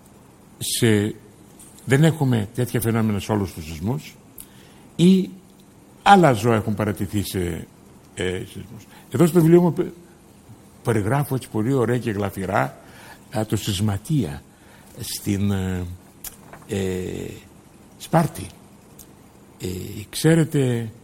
σε, δεν έχουμε τέτοια φαινόμενα σε όλους τους σεισμούς, ή άλλα ζώα έχουν παρατηθεί σε ε, σεισμούς. Εδώ στο βιβλίο μου περιγράφω έτσι πολύ ωραία και γλαφυρά α, το σεισματία στην ε, ε, Σπάρτη. Ε, ξέρετε,